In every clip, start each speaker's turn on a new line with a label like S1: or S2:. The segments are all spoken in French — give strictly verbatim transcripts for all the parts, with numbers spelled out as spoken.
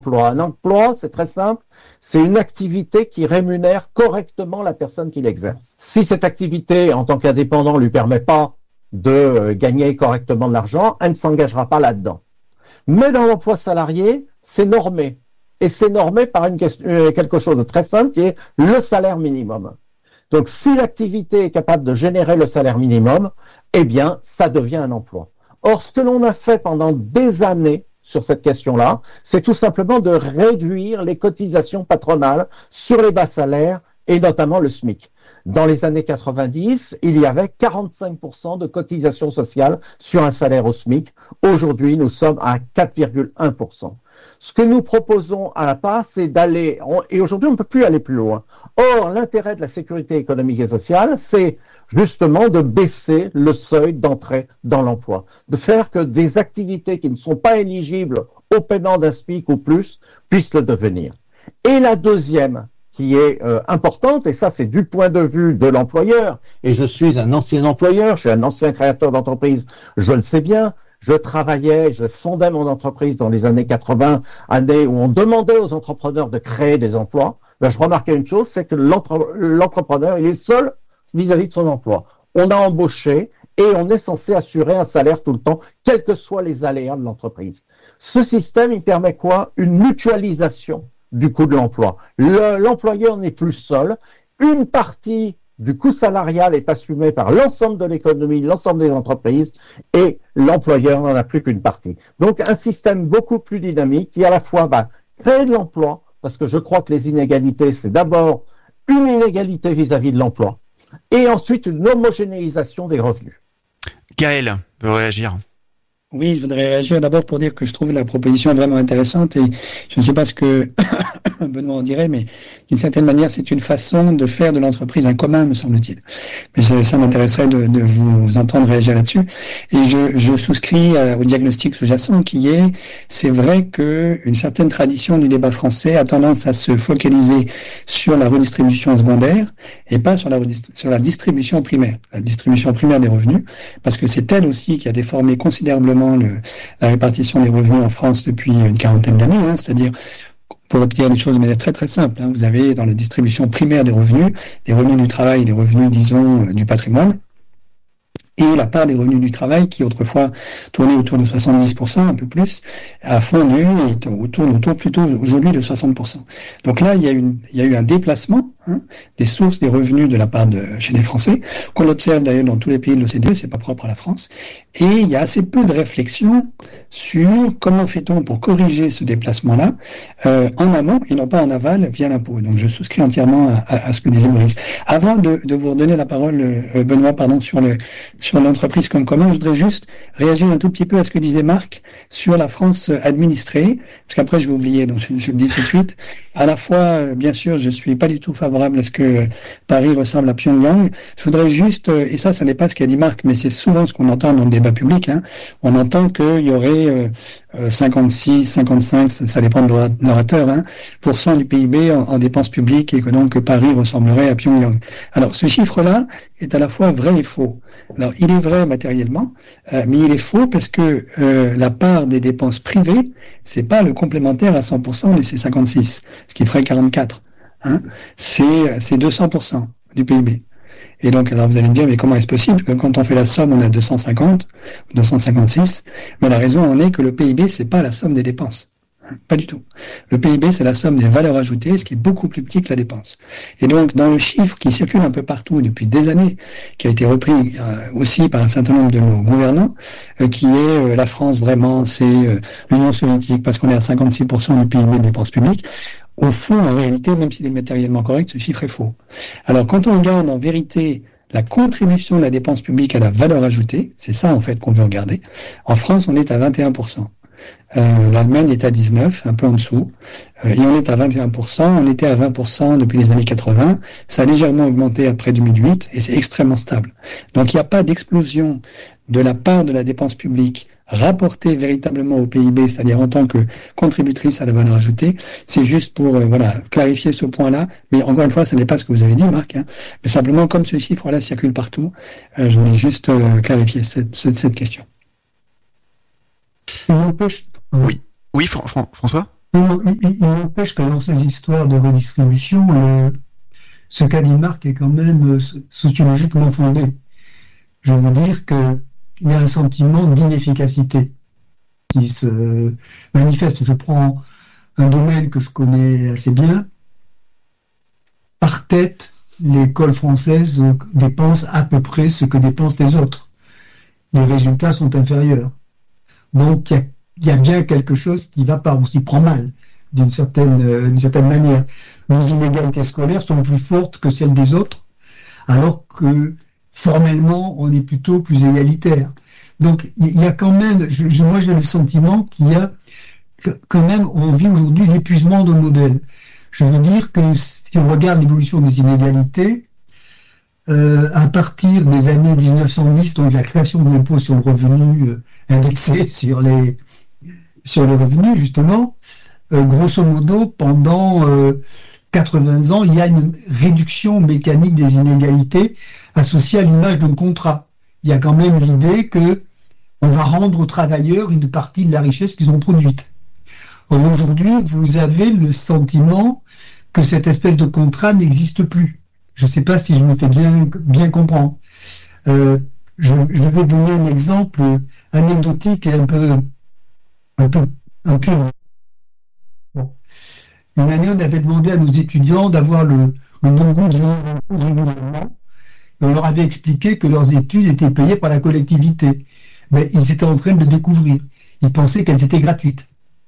S1: Un emploi, c'est très simple, c'est une activité qui rémunère correctement la personne qui l'exerce. Si cette activité, en tant qu'indépendant, lui permet pas de gagner correctement de l'argent, elle ne s'engagera pas là-dedans. Mais dans l'emploi salarié, c'est normé. Et c'est normé par une question, quelque chose de très simple qui est le salaire minimum. Donc, si l'activité est capable de générer le salaire minimum, eh bien, ça devient un emploi. Or, ce que l'on a fait pendant des années sur cette question-là, c'est tout simplement de réduire les cotisations patronales sur les bas salaires et notamment le SMIC. Dans les années quatre-vingt-dix, il y avait quarante-cinq pour cent de cotisations sociales sur un salaire au SMIC. Aujourd'hui, nous sommes à quatre virgule un pour cent. Ce que nous proposons à la P A, c'est d'aller, et aujourd'hui on ne peut plus aller plus loin. Or, l'intérêt de la sécurité économique et sociale, c'est justement de baisser le seuil d'entrée dans l'emploi, de faire que des activités qui ne sont pas éligibles au paiement d'un SMIC ou plus puissent le devenir. Et la deuxième, qui est euh, importante, et ça c'est du point de vue de l'employeur, et je suis un ancien employeur, je suis un ancien créateur d'entreprise, je le sais bien. Je travaillais, je fondais mon entreprise dans les années quatre-vingts, années où on demandait aux entrepreneurs de créer des emplois. Ben, je remarquais une chose, c'est que l'entre- l'entrepreneur, il est seul vis-à-vis de son emploi. On a embauché et on est censé assurer un salaire tout le temps, quels que soient les aléas de l'entreprise. Ce système, il permet quoi? Une mutualisation du coût de l'emploi. Le, l'employeur n'est plus seul. Une partie du coût salarial est assumé par l'ensemble de l'économie, l'ensemble des entreprises, et l'employeur n'en a plus qu'une partie. Donc un système beaucoup plus dynamique qui à la fois va créer de l'emploi, parce que je crois que les inégalités, c'est d'abord une inégalité vis-à-vis de l'emploi, et ensuite une homogénéisation des revenus.
S2: Gaël veut réagir.
S3: Oui, je voudrais réagir d'abord pour dire que je trouve la proposition vraiment intéressante et je ne sais pas ce que Benoît en dirait, mais d'une certaine manière, c'est une façon de faire de l'entreprise un commun, me semble-t-il. Mais ça, ça m'intéresserait de, de vous entendre réagir là-dessus. Et je, je souscris à, au diagnostic sous-jacent qui est, c'est vrai que une certaine tradition du débat français a tendance à se focaliser sur la redistribution secondaire et pas sur la, sur la distribution primaire, la distribution primaire des revenus, parce que c'est elle aussi qui a déformé considérablement Le, la répartition des revenus en France depuis une quarantaine d'années, hein, c'est-à-dire, pour dire les choses de manière très très simple, hein, vous avez dans la distribution primaire des revenus, les revenus du travail, les revenus, disons, euh, du patrimoine, et la part des revenus du travail qui autrefois tournait autour de soixante-dix pour cent, un peu plus, a fondu et tourne autour plutôt aujourd'hui de soixante pour cent. Donc là, il y a, une, il y a eu un déplacement hein, des sources des revenus de la part de chez les Français, qu'on observe d'ailleurs dans tous les pays de l'O C D E, c'est pas propre à la France, et il y a assez peu de réflexion sur comment fait-on pour corriger ce déplacement-là euh, en amont et non pas en aval via l'impôt. Donc je souscris entièrement à, à, à ce que disait Maurice. Avant de, de vous redonner la parole, euh, Benoît, pardon, sur le sur l'entreprise comme commun, je voudrais juste réagir un tout petit peu à ce que disait Marc sur la France administrée, parce qu'après je vais oublier, donc je, je le dis tout de suite. À la fois, bien sûr, je suis pas du tout favorable à ce que Paris ressemble à Pyongyang. Je voudrais juste, et ça, ça n'est pas ce qu'a dit Marc, mais c'est souvent ce qu'on entend dans le débat public, hein. On entend qu'il y aurait euh, cinquante-six, cinquante-cinq, ça, ça dépend de l'orateur, hein, pour cent du P I B en, en dépenses publiques et que donc que Paris ressemblerait à Pyongyang. Alors, ce chiffre-là est à la fois vrai et faux. Alors, il est vrai matériellement, euh, mais il est faux parce que euh, la part des dépenses privées, c'est pas le complémentaire à cent pour cent de ces cinquante-six, ce qui ferait quarante-quatre. Hein, c'est, c'est deux cents pour cent du P I B. Et donc, alors vous allez me dire, mais comment est-ce possible que quand on fait la somme, on a deux cent cinquante, deux cent cinquante-six, mais la raison en est que le P I B, c'est pas la somme des dépenses. Pas du tout. Le P I B, c'est la somme des valeurs ajoutées, ce qui est beaucoup plus petit que la dépense. Et donc, dans le chiffre qui circule un peu partout depuis des années, qui a été repris euh, aussi par un certain nombre de nos gouvernants, euh, qui est euh, la France, vraiment, c'est euh, l'Union soviétique, parce qu'on est à cinquante-six pour cent du P I B de dépenses publiques. Au fond, en réalité, même s'il est matériellement correct, ce chiffre est faux. Alors, quand on regarde en vérité la contribution de la dépense publique à la valeur ajoutée, c'est ça en fait qu'on veut regarder, en France, on est à vingt et un pour cent. Euh, L'Allemagne est à dix-neuf, un peu en dessous, euh, et on est à vingt et un pour cent, on était à vingt pour cent depuis les années quatre-vingts, ça a légèrement augmenté après deux mille huit, et c'est extrêmement stable. Donc il n'y a pas d'explosion de la part de la dépense publique rapportée véritablement au P I B, c'est-à-dire en tant que contributrice à la valeur ajoutée, c'est juste pour euh, voilà clarifier ce point-là, mais encore une fois, ce n'est pas ce que vous avez dit, Marc, hein, mais simplement comme ce chiffre-là circule partout, euh, je voulais juste euh, clarifier cette, cette, cette question.
S2: Oui, oui, Fran- Fran- François ?
S4: Non, il, il, il n'empêche que dans ces histoires de redistribution, le, ce qu'a dit Marc est quand même sociologiquement fondé. Je veux dire qu'il y a un sentiment d'inefficacité qui se manifeste. Je prends un domaine que je connais assez bien. Par tête, l'école française dépense à peu près ce que dépensent les autres. Les résultats sont inférieurs. Donc, il y a, il y a bien quelque chose qui va pas, ou qui prend mal, d'une certaine, d'une certaine manière. Nos inégalités scolaires sont plus fortes que celles des autres, alors que, formellement, on est plutôt plus égalitaire. Donc, il y a quand même, je, moi j'ai le sentiment qu'il y a, quand même, on vit aujourd'hui l'épuisement de modèles. Je veux dire que si on regarde l'évolution des inégalités, euh, à partir des années dix-neuf cent dix, donc la création de l'impôt sur le revenu euh, indexé sur les sur les revenus, justement, euh, grosso modo, pendant euh, quatre-vingts ans, il y a une réduction mécanique des inégalités associée à l'image d'un contrat. Il y a quand même l'idée que on va rendre aux travailleurs une partie de la richesse qu'ils ont produite. Aujourd'hui, vous avez le sentiment que cette espèce de contrat n'existe plus. Je ne sais pas si je me fais bien, bien comprendre. Euh, je, je vais donner un exemple anecdotique et un peu, un peu, un peu. Bon. Une année, on avait demandé à nos étudiants d'avoir le, le bon goût de venir en cours régulièrement, et on leur avait expliqué que leurs études étaient payées par la collectivité. Mais ils étaient en train de le découvrir. Ils pensaient qu'elles étaient gratuites.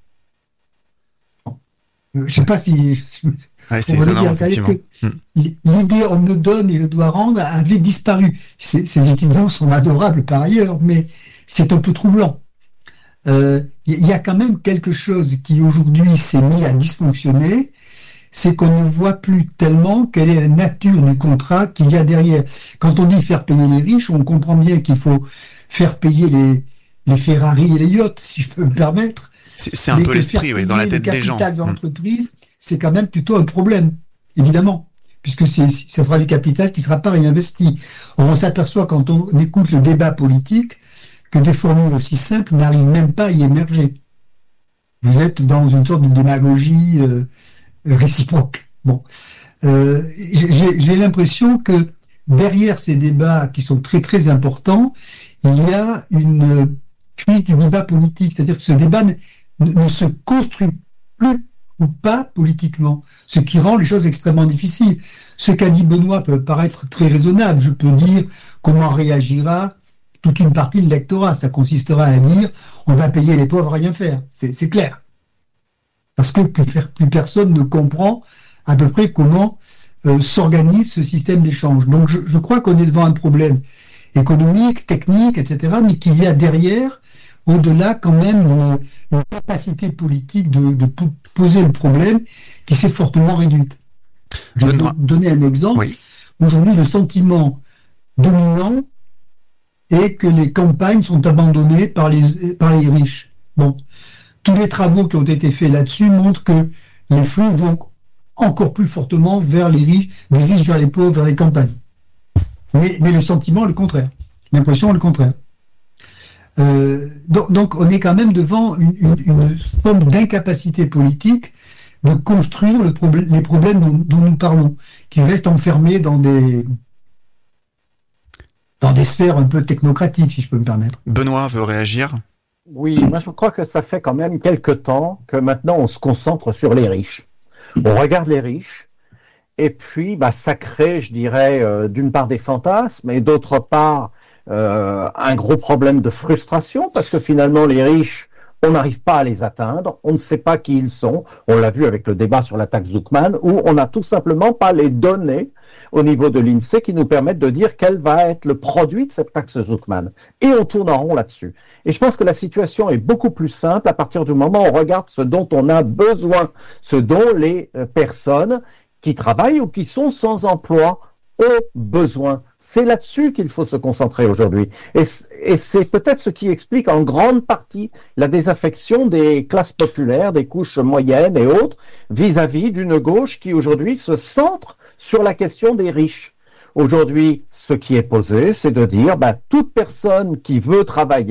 S4: Je ne sais pas si... si
S2: ouais, c'est étonnant, effectivement.
S4: Que l'idée on me donne et je dois rendre avait disparu. Ces, ces étudiants sont adorables par ailleurs, mais c'est un peu troublant. Il euh, y a quand même quelque chose qui aujourd'hui s'est mis à dysfonctionner, c'est qu'on ne voit plus tellement quelle est la nature du contrat qu'il y a derrière. Quand on dit faire payer les riches, on comprend bien qu'il faut faire payer les, les Ferrari et les yachts, si je peux me permettre.
S2: C'est, c'est un peu l'esprit, oui, dans la tête des gens.
S4: Le capital de l'entreprise, c'est quand même plutôt un problème, évidemment, puisque c'est, ça sera du capital qui ne sera pas réinvesti. On s'aperçoit quand on écoute le débat politique que des formules aussi simples n'arrivent même pas à y émerger. Vous êtes dans une sorte de démagogie euh, réciproque. Bon, euh, j'ai, j'ai l'impression que derrière ces débats qui sont très très importants, il y a une crise du débat politique, c'est-à-dire que ce débat ne, ne se construit plus ou pas politiquement, ce qui rend les choses extrêmement difficiles. Ce qu'a dit Benoît peut paraître très raisonnable. Je peux dire comment réagira toute une partie de l'électorat. Ça consistera à dire on va payer les pauvres à rien faire. C'est, c'est clair. Parce que plus, plus personne ne comprend à peu près comment euh, s'organise ce système d'échange. Donc je, je crois qu'on est devant un problème économique, technique, et cetera, mais qu'il y a derrière, au-delà, quand même, une, une capacité politique de, de poser le problème qui s'est fortement réduite. Je vais donner un exemple. Oui. Aujourd'hui, le sentiment dominant est que les campagnes sont abandonnées par les, par les riches. Bon. Tous les travaux qui ont été faits là-dessus montrent que les flux vont encore plus fortement vers les riches, les riches vers les pauvres, vers les campagnes. Mais, mais le sentiment, le contraire. L'impression, le contraire. Euh, donc, donc, on est quand même devant une, une, une forme d'incapacité politique de construire le problème, les problèmes dont, dont nous parlons, qui restent enfermés dans des dans des sphères un peu technocratiques, si je peux me permettre.
S2: Benoît veut réagir.
S1: Oui, moi je crois que ça fait quand même quelque temps que maintenant on se concentre sur les riches. On regarde les riches. Et puis, bah, ça crée, je dirais, euh, d'une part des fantasmes, et d'autre part, euh, un gros problème de frustration, parce que finalement, les riches, on n'arrive pas à les atteindre, on ne sait pas qui ils sont. On l'a vu avec le débat sur la taxe Zuckman, où on n'a tout simplement pas les données au niveau de l'INSEE qui nous permettent de dire quel va être le produit de cette taxe Zuckman. Et on tourne en rond là-dessus. Et je pense que la situation est beaucoup plus simple à partir du moment où on regarde ce dont on a besoin, ce dont les euh, personnes qui travaillent ou qui sont sans emploi ont besoin. C'est là-dessus qu'il faut se concentrer aujourd'hui. Et, et c'est peut-être ce qui explique en grande partie la désaffection des classes populaires, des couches moyennes et autres, vis-à-vis d'une gauche qui aujourd'hui se centre sur la question des riches. Aujourd'hui, ce qui est posé, c'est de dire, ben, toute personne qui veut travailler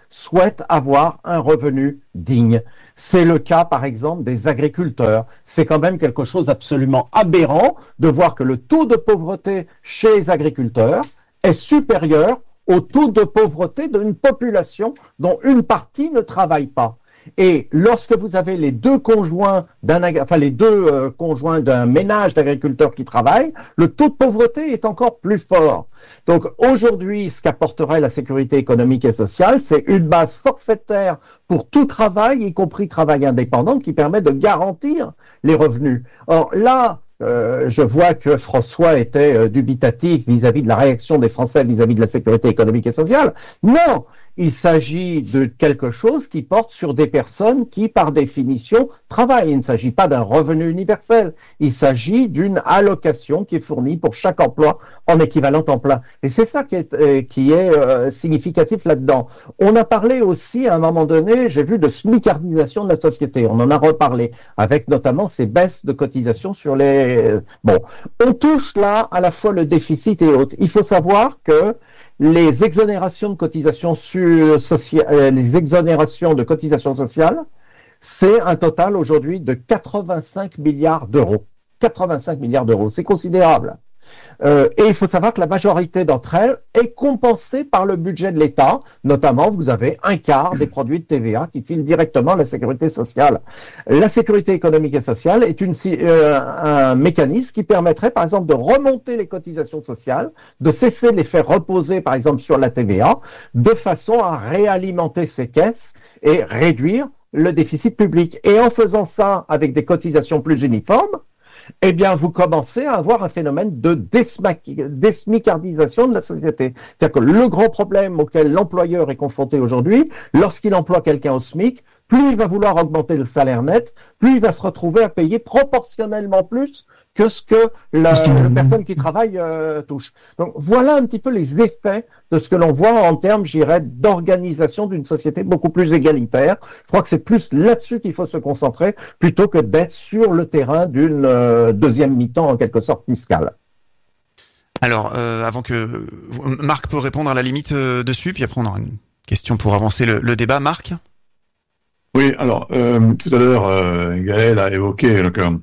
S1: souhaitent avoir un revenu digne. C'est le cas, par exemple, des agriculteurs. C'est quand même quelque chose d'absolument aberrant de voir que le taux de pauvreté chez les agriculteurs est supérieur au taux de pauvreté d'une population dont une partie ne travaille pas. Et lorsque vous avez les deux conjoints d'un, enfin les deux euh, conjoints d'un ménage d'agriculteurs qui travaillent, le taux de pauvreté est encore plus fort. Donc aujourd'hui, ce qu'apporterait la sécurité économique et sociale, c'est une base forfaitaire pour tout travail, y compris travail indépendant, qui permet de garantir les revenus. Or là, Euh, je vois que François était euh, dubitatif vis-à-vis de la réaction des Français vis-à-vis de la sécurité économique et sociale. Non, il s'agit de quelque chose qui porte sur des personnes qui, par définition, travaillent. Il ne s'agit pas d'un revenu universel. Il s'agit d'une allocation qui est fournie pour chaque emploi en équivalent temps plein. Et c'est ça qui est, euh, qui est euh, significatif là-dedans. On a parlé aussi, à un moment donné, j'ai vu, de smicardisation de la société. On en a reparlé, avec notamment ces baisses de cotisations sur les... Bon, on touche là à la fois le déficit et autres. Il faut savoir que les exonérations de cotisations sur socia- euh, les exonérations de cotisations sociales, c'est un total aujourd'hui de quatre-vingt-cinq milliards d'euros. quatre-vingt-cinq milliards d'euros, c'est considérable. Euh, et il faut savoir que la majorité d'entre elles est compensée par le budget de l'État. Notamment, vous avez un quart des produits de T V A qui filent directement à la sécurité sociale. La sécurité économique et sociale est une, euh, un mécanisme qui permettrait, par exemple, de remonter les cotisations sociales, de cesser de les faire reposer, par exemple, sur la T V A, de façon à réalimenter ces caisses et réduire le déficit public. Et en faisant ça avec des cotisations plus uniformes, eh bien, vous commencez à avoir un phénomène de désmicardisation de la société. C'est-à-dire que le grand problème auquel l'employeur est confronté aujourd'hui, lorsqu'il emploie quelqu'un au SMIC, plus il va vouloir augmenter le salaire net, plus il va se retrouver à payer proportionnellement plus que ce que la, la personne qui travaille euh, touche. Donc voilà un petit peu les effets de ce que l'on voit en termes, j'irais, d'organisation d'une société beaucoup plus égalitaire. Je crois que c'est plus là-dessus qu'il faut se concentrer plutôt que d'être sur le terrain d'une euh, deuxième mi-temps en quelque sorte fiscale.
S2: Alors, euh, avant que Marc peut répondre à la limite euh, dessus, puis après on aura une question pour avancer le, le débat. Marc ?
S5: Oui, alors euh, tout à l'heure, euh, Gaël a évoqué donc, un,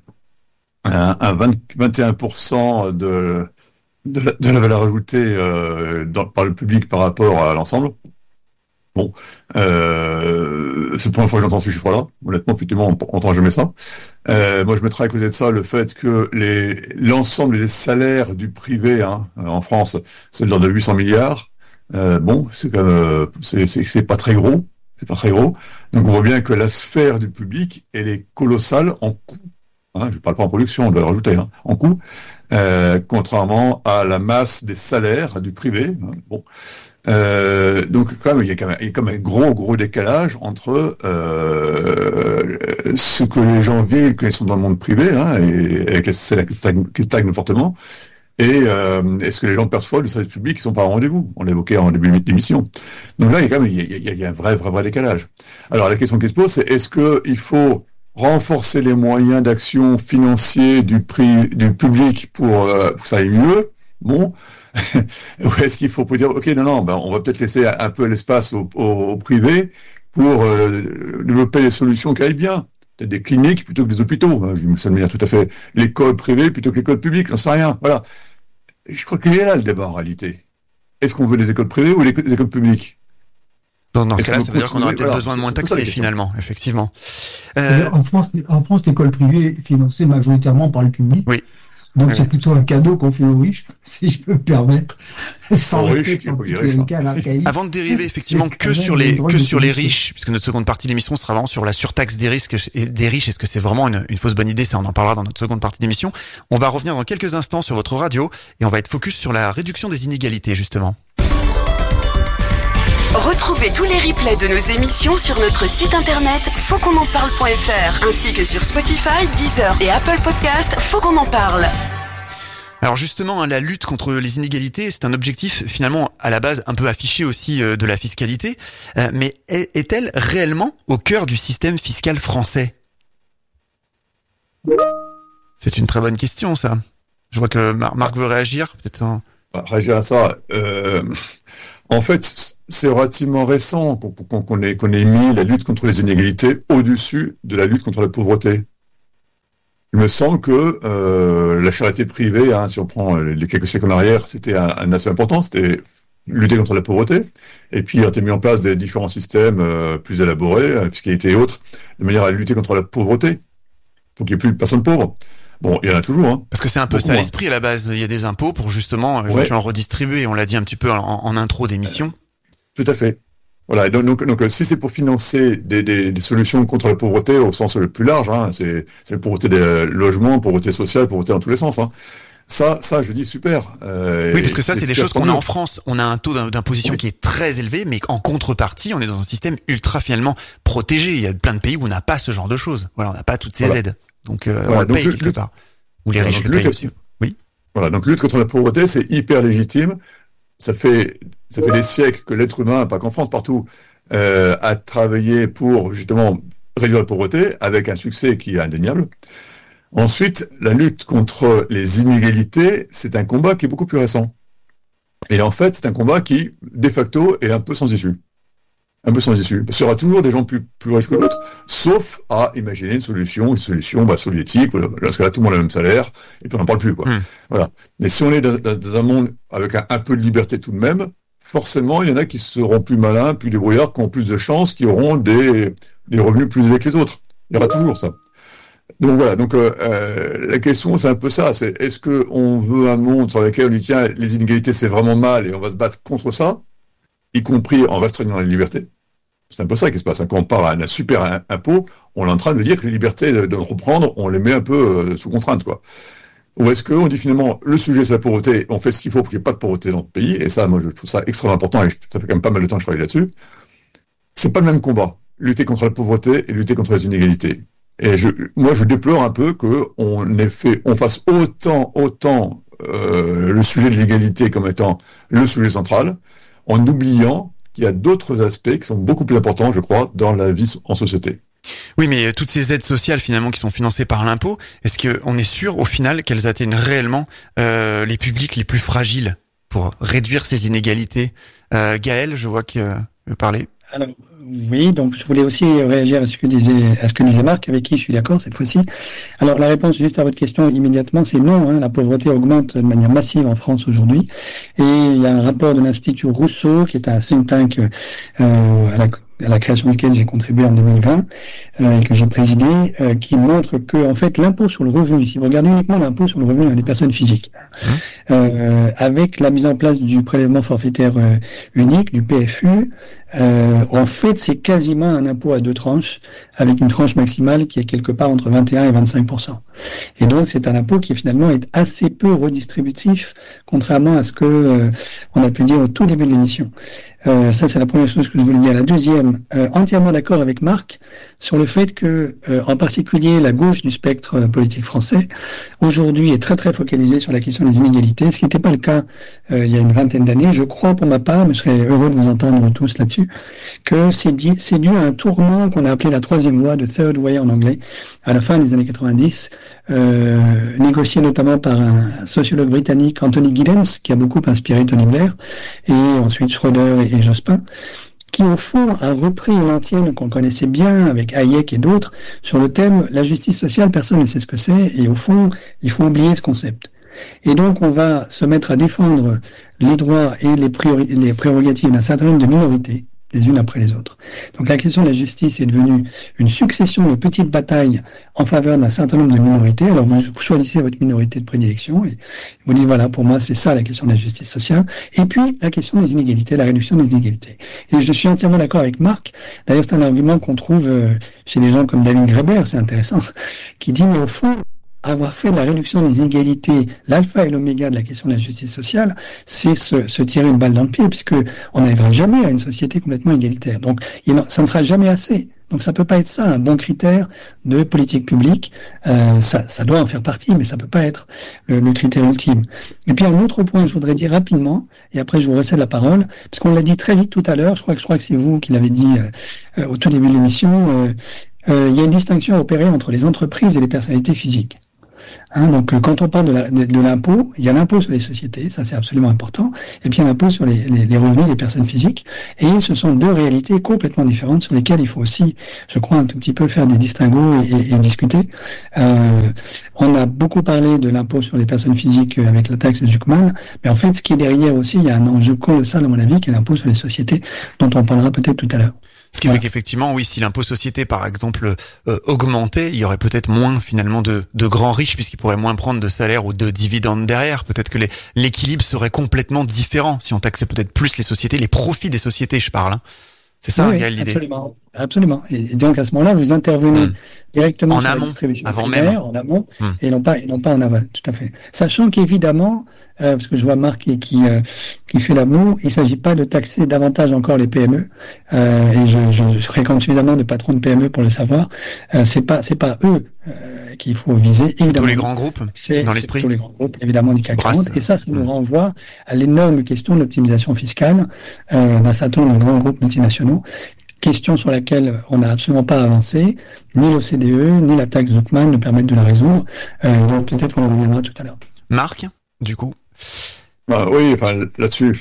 S5: un vingt, vingt et un pour cent de, de, la, de la valeur ajoutée euh, dans, par le public par rapport à l'ensemble. Bon, euh, c'est la première fois que j'entends ce chiffre-là. Honnêtement, effectivement, on n'entend jamais ça. Euh, moi, je mettrais à côté de ça le fait que les, l'ensemble des salaires du privé hein, en France, c'est de l'ordre de huit cents milliards. Euh, bon, c'est quand même, c'est, c'est, c'est pas très gros. C'est pas très gros. Donc on voit bien que la sphère du public, elle est colossale en coût. Hein, je ne parle pas en production, on doit le rajouter, hein, en coût, euh, contrairement à la masse des salaires du privé. Hein, bon, euh, donc quand même, il y a quand même, il y a quand même un gros gros décalage entre euh, ce que les gens vivent quand ils sont dans le monde privé, hein, et avec les salaires qui stagnent, qui stagnent fortement. Et euh, est-ce que les gens perçoivent du service public qui sont pas au rendez-vous? On l'évoquait en début d'émission. Donc là, il y a quand même il y a, il y a un vrai, vrai, vrai décalage. Alors la question qui se pose, c'est est-ce que il faut renforcer les moyens d'action financiers du prix du public pour, euh, pour que ça aille mieux? Bon, ou est-ce qu'il faut dire ok non non, ben on va peut-être laisser un peu l'espace au, au, au privé pour euh, développer des solutions qui aillent bien? Peut-être des cliniques plutôt que des hôpitaux. Je me souviens tout à fait l'école privée plutôt que l'école publique, j'en sais rien. Voilà. Je crois qu'il est là le débat en réalité. Est-ce qu'on veut les écoles privées ou les écoles publiques?
S2: Dans, dans ce cas-là, ça veut dire qu'on aurait peut-être voilà, besoin de moins taxer, finalement, effectivement.
S4: Euh... En France, en France, l'école privée est financée majoritairement par le public.
S2: Oui.
S4: Donc
S2: oui.
S4: C'est plutôt un cadeau qu'on fait aux riches, si je peux me permettre, sans
S5: rester
S2: Avant de dériver effectivement que sur les que sur les riches, puisque notre seconde partie de l'émission sera vraiment sur la surtaxe des risques et des riches, est-ce que c'est vraiment une, une fausse bonne idée? Ça, on en parlera dans notre seconde partie d'émission. On va revenir dans quelques instants sur votre radio et on va être focus sur la réduction des inégalités justement.
S6: Retrouvez tous les replays de nos émissions sur notre site internet faut qu'on en parle point f r ainsi que sur Spotify, Deezer et Apple Podcast. Faut qu'on en parle.
S2: Alors justement, la lutte contre les inégalités, c'est un objectif finalement à la base un peu affiché aussi de la fiscalité, mais est-elle réellement au cœur du système fiscal français? C'est une très bonne question, ça. Je vois que Marc veut réagir, peut-être. Un...
S5: Réagir à ça, euh, en fait, c'est relativement récent qu'on, qu'on, qu'on, ait, qu'on ait mis la lutte contre les inégalités au-dessus de la lutte contre la pauvreté. Il me semble que euh, la charité privée, hein, si on prend les quelques siècles en arrière, c'était un, un aspect important, c'était lutter contre la pauvreté. Et puis, il a été mis en place des différents systèmes euh, plus élaborés, fiscalité et autres, de manière à lutter contre la pauvreté, pour qu'il n'y ait plus de personnes pauvres. Bon, il y en a toujours. Hein.
S2: Parce que c'est un peu Beaucoup ça moins. L'esprit à la base. Il y a des impôts pour justement ouais. éventuellement redistribuer. On l'a dit un petit peu en, en intro d'émission.
S5: Tout à fait. Voilà. Donc, donc, donc si c'est pour financer des, des, des solutions contre la pauvreté au sens le plus large, hein, c'est, c'est la pauvreté des logements, pauvreté sociale, pauvreté dans tous les sens. Hein. Ça, ça, je dis super. Euh,
S2: oui, parce que ça, c'est, c'est des choses qu'on a en France. On a un taux d'imposition oui. qui est très élevé, mais en contrepartie, on est dans un système ultra finalement protégé. Il y a plein de pays où on n'a pas ce genre de choses. Voilà, on n'a pas toutes ces voilà. aides. Donc, euh, voilà, on donc paye quelque part. Ou les riches le payent aussi. Oui.
S5: Voilà, donc lutte contre la pauvreté, c'est hyper légitime. Ça fait, ça fait des siècles que l'être humain, pas qu'en France, partout, euh, a travaillé pour justement réduire la pauvreté, avec un succès qui est indéniable. Ensuite, la lutte contre les inégalités, c'est un combat qui est beaucoup plus récent. Et en fait, c'est un combat qui, de facto, est un peu sans issue. Un peu sans issue. Parce qu'il y aura toujours des gens plus, plus riches que d'autres, sauf à imaginer une solution, une solution bah, soviétique, parce que là, tout le monde a le même salaire, et puis on n'en parle plus, quoi. Mmh. Voilà. Mais si on est dans, dans un monde avec un, un peu de liberté tout de même, forcément, il y en a qui seront plus malins, plus débrouillards, qui ont plus de chances, qui auront des, des revenus plus élevés que les autres. Il y aura toujours ça. Donc voilà, donc euh, euh, la question c'est un peu ça, c'est est-ce que on veut un monde sur lequel on dit tiens les inégalités c'est vraiment mal et on va se battre contre ça, y compris en restreignant la liberté. C'est un peu ça qui se passe. Quand on parle à un super impôt, on est en train de dire que les libertés de, de reprendre, on les met un peu euh, sous contrainte, quoi. Ou est-ce qu'on dit finalement le sujet c'est la pauvreté, on fait ce qu'il faut pour qu'il n'y ait pas de pauvreté dans le pays, et ça moi je trouve ça extrêmement important et ça fait quand même pas mal de temps que je travaille là-dessus. C'est pas le même combat, lutter contre la pauvreté et lutter contre les inégalités. Et je, moi, je déplore un peu que on ait fait, on fasse autant, autant euh, le sujet de l'égalité comme étant le sujet central, en oubliant qu'il y a d'autres aspects qui sont beaucoup plus importants, je crois, dans la vie en société.
S2: Oui, mais toutes ces aides sociales finalement qui sont financées par l'impôt, est-ce qu'on est sûr au final qu'elles atteignent réellement euh, les publics les plus fragiles pour réduire ces inégalités? euh, Gaël, je vois que euh, veut parler.
S3: Alors, oui, donc je voulais aussi réagir à ce que disait, à ce que disait Marc, avec qui je suis d'accord cette fois-ci. Alors la réponse juste à votre question immédiatement, c'est non. Hein, la pauvreté augmente de manière massive en France aujourd'hui. Et il y a un rapport de l'Institut Rousseau, qui est un think tank euh, à la à la création duquel j'ai contribué en deux mille vingt euh, et que j'ai présidé, euh, qui montre que en fait l'impôt sur le revenu, si vous regardez uniquement l'impôt sur le revenu des personnes physiques, euh, avec la mise en place du prélèvement forfaitaire euh, unique, du P F U, euh, en fait c'est quasiment un impôt à deux tranches, avec une tranche maximale qui est quelque part entre vingt et un et vingt-cinq pour cent. Et donc c'est un impôt qui finalement est assez peu redistributif, contrairement à ce que euh, on a pu dire au tout début de l'émission. Euh, ça c'est la première chose que je voulais dire. La deuxième, euh, entièrement d'accord avec Marc sur le fait que, euh, en particulier, la gauche du spectre euh, politique français, aujourd'hui est très très focalisée sur la question des inégalités, ce qui n'était pas le cas euh, il y a une vingtaine d'années. Je crois pour ma part, mais je serais heureux de vous entendre tous là-dessus, que c'est, di- c'est dû à un tournant qu'on a appelé la troisième voie, de Third Way en anglais, à la fin des années quatre-vingt-dix, euh, négocié notamment par un sociologue britannique, Anthony Giddens, qui a beaucoup inspiré Tony Blair, et ensuite Schroeder et, et Jospin, qui au fond a repris une antienne qu'on connaissait bien avec Hayek et d'autres sur le thème la justice sociale, personne ne sait ce que c'est, et au fond il faut oublier ce concept. Et donc on va se mettre à défendre les droits et les, priori- les prérogatives d'un certain nombre de minorités, les unes après les autres. Donc la question de la justice est devenue une succession de petites batailles en faveur d'un certain nombre de minorités. Alors vous, vous choisissez votre minorité de prédilection et vous dites voilà, pour moi c'est ça la question de la justice sociale. Et puis la question des inégalités, la réduction des inégalités. Et je suis entièrement d'accord avec Marc. D'ailleurs c'est un argument qu'on trouve chez des gens comme David Graeber, c'est intéressant, qui dit mais au fond, avoir fait de la réduction des inégalités l'alpha et l'oméga de la question de la justice sociale, c'est se, se tirer une balle dans le pied, puisque on n'arrivera jamais à une société complètement égalitaire. Donc, ça ne sera jamais assez. Donc, ça peut pas être ça un bon critère de politique publique. Euh, ça, ça doit en faire partie, mais ça peut pas être le, le critère ultime. Et puis, un autre point que je voudrais dire rapidement, et après je vous recède la parole, parce qu'on l'a dit très vite tout à l'heure, je crois que je crois que c'est vous qui l'avez dit euh, au tout début de l'émission. Euh, euh, il y a une distinction à opérer entre les entreprises et les personnalités physiques. Hein, donc, quand on parle de, la, de, de l'impôt, il y a l'impôt sur les sociétés, ça c'est absolument important, et puis il y a l'impôt sur les, les, les revenus des personnes physiques, et ce sont deux réalités complètement différentes sur lesquelles il faut aussi, je crois, un tout petit peu faire des distinguos et, et, et discuter. Euh, on a beaucoup parlé de l'impôt sur les personnes physiques avec la taxe Zuckman, mais en fait, ce qui est derrière aussi, il y a un enjeu colossal, à mon avis, qui est l'impôt sur les sociétés, dont on parlera peut-être tout à l'heure.
S2: Ce qui fait qu'effectivement, oui, si l'impôt société, par exemple, euh, augmentait, il y aurait peut-être moins, finalement, de, de grands riches, puisqu'ils pourraient moins prendre de salaires ou de dividendes derrière. Peut-être que les, l'équilibre serait complètement différent si on taxait peut-être plus les sociétés, les profits des sociétés, je parle. Hein. C'est ça,
S3: oui,
S2: Gaël, l'idée.
S3: Absolument, absolument. Et donc, à ce moment-là, vous intervenez mmh. directement
S2: en
S3: sur
S2: amont,
S3: la distribution
S2: avant
S3: primaire,
S2: même.
S3: en amont,
S2: mmh.
S3: et non pas, et non pas en aval, tout à fait. Sachant qu'évidemment, euh, parce que je vois Marc qui, qui, euh, qui fait la moue, il ne s'agit pas de taxer davantage encore les P M E, euh, et je, je, je fréquente suffisamment de patrons de P M E pour le savoir, euh, c'est pas, c'est pas eux, euh, qu'il faut viser, évidemment.
S2: Tous les grands groupes,
S3: c'est,
S2: dans
S3: c'est
S2: l'esprit.
S3: Tous les grands groupes, évidemment, du C A C quarante, et ça, ça nous
S2: mmh.
S3: renvoie à l'énorme question de l'optimisation fiscale, euh, d'un certain nombre de grands groupes multinationaux, question sur laquelle on n'a absolument pas avancé, ni l'O C D E, ni la taxe Zuckman ne permettent de la résoudre. Euh, donc peut-être qu'on en reviendra tout à l'heure.
S2: Marc, du coup
S5: bah, oui, enfin là-dessus,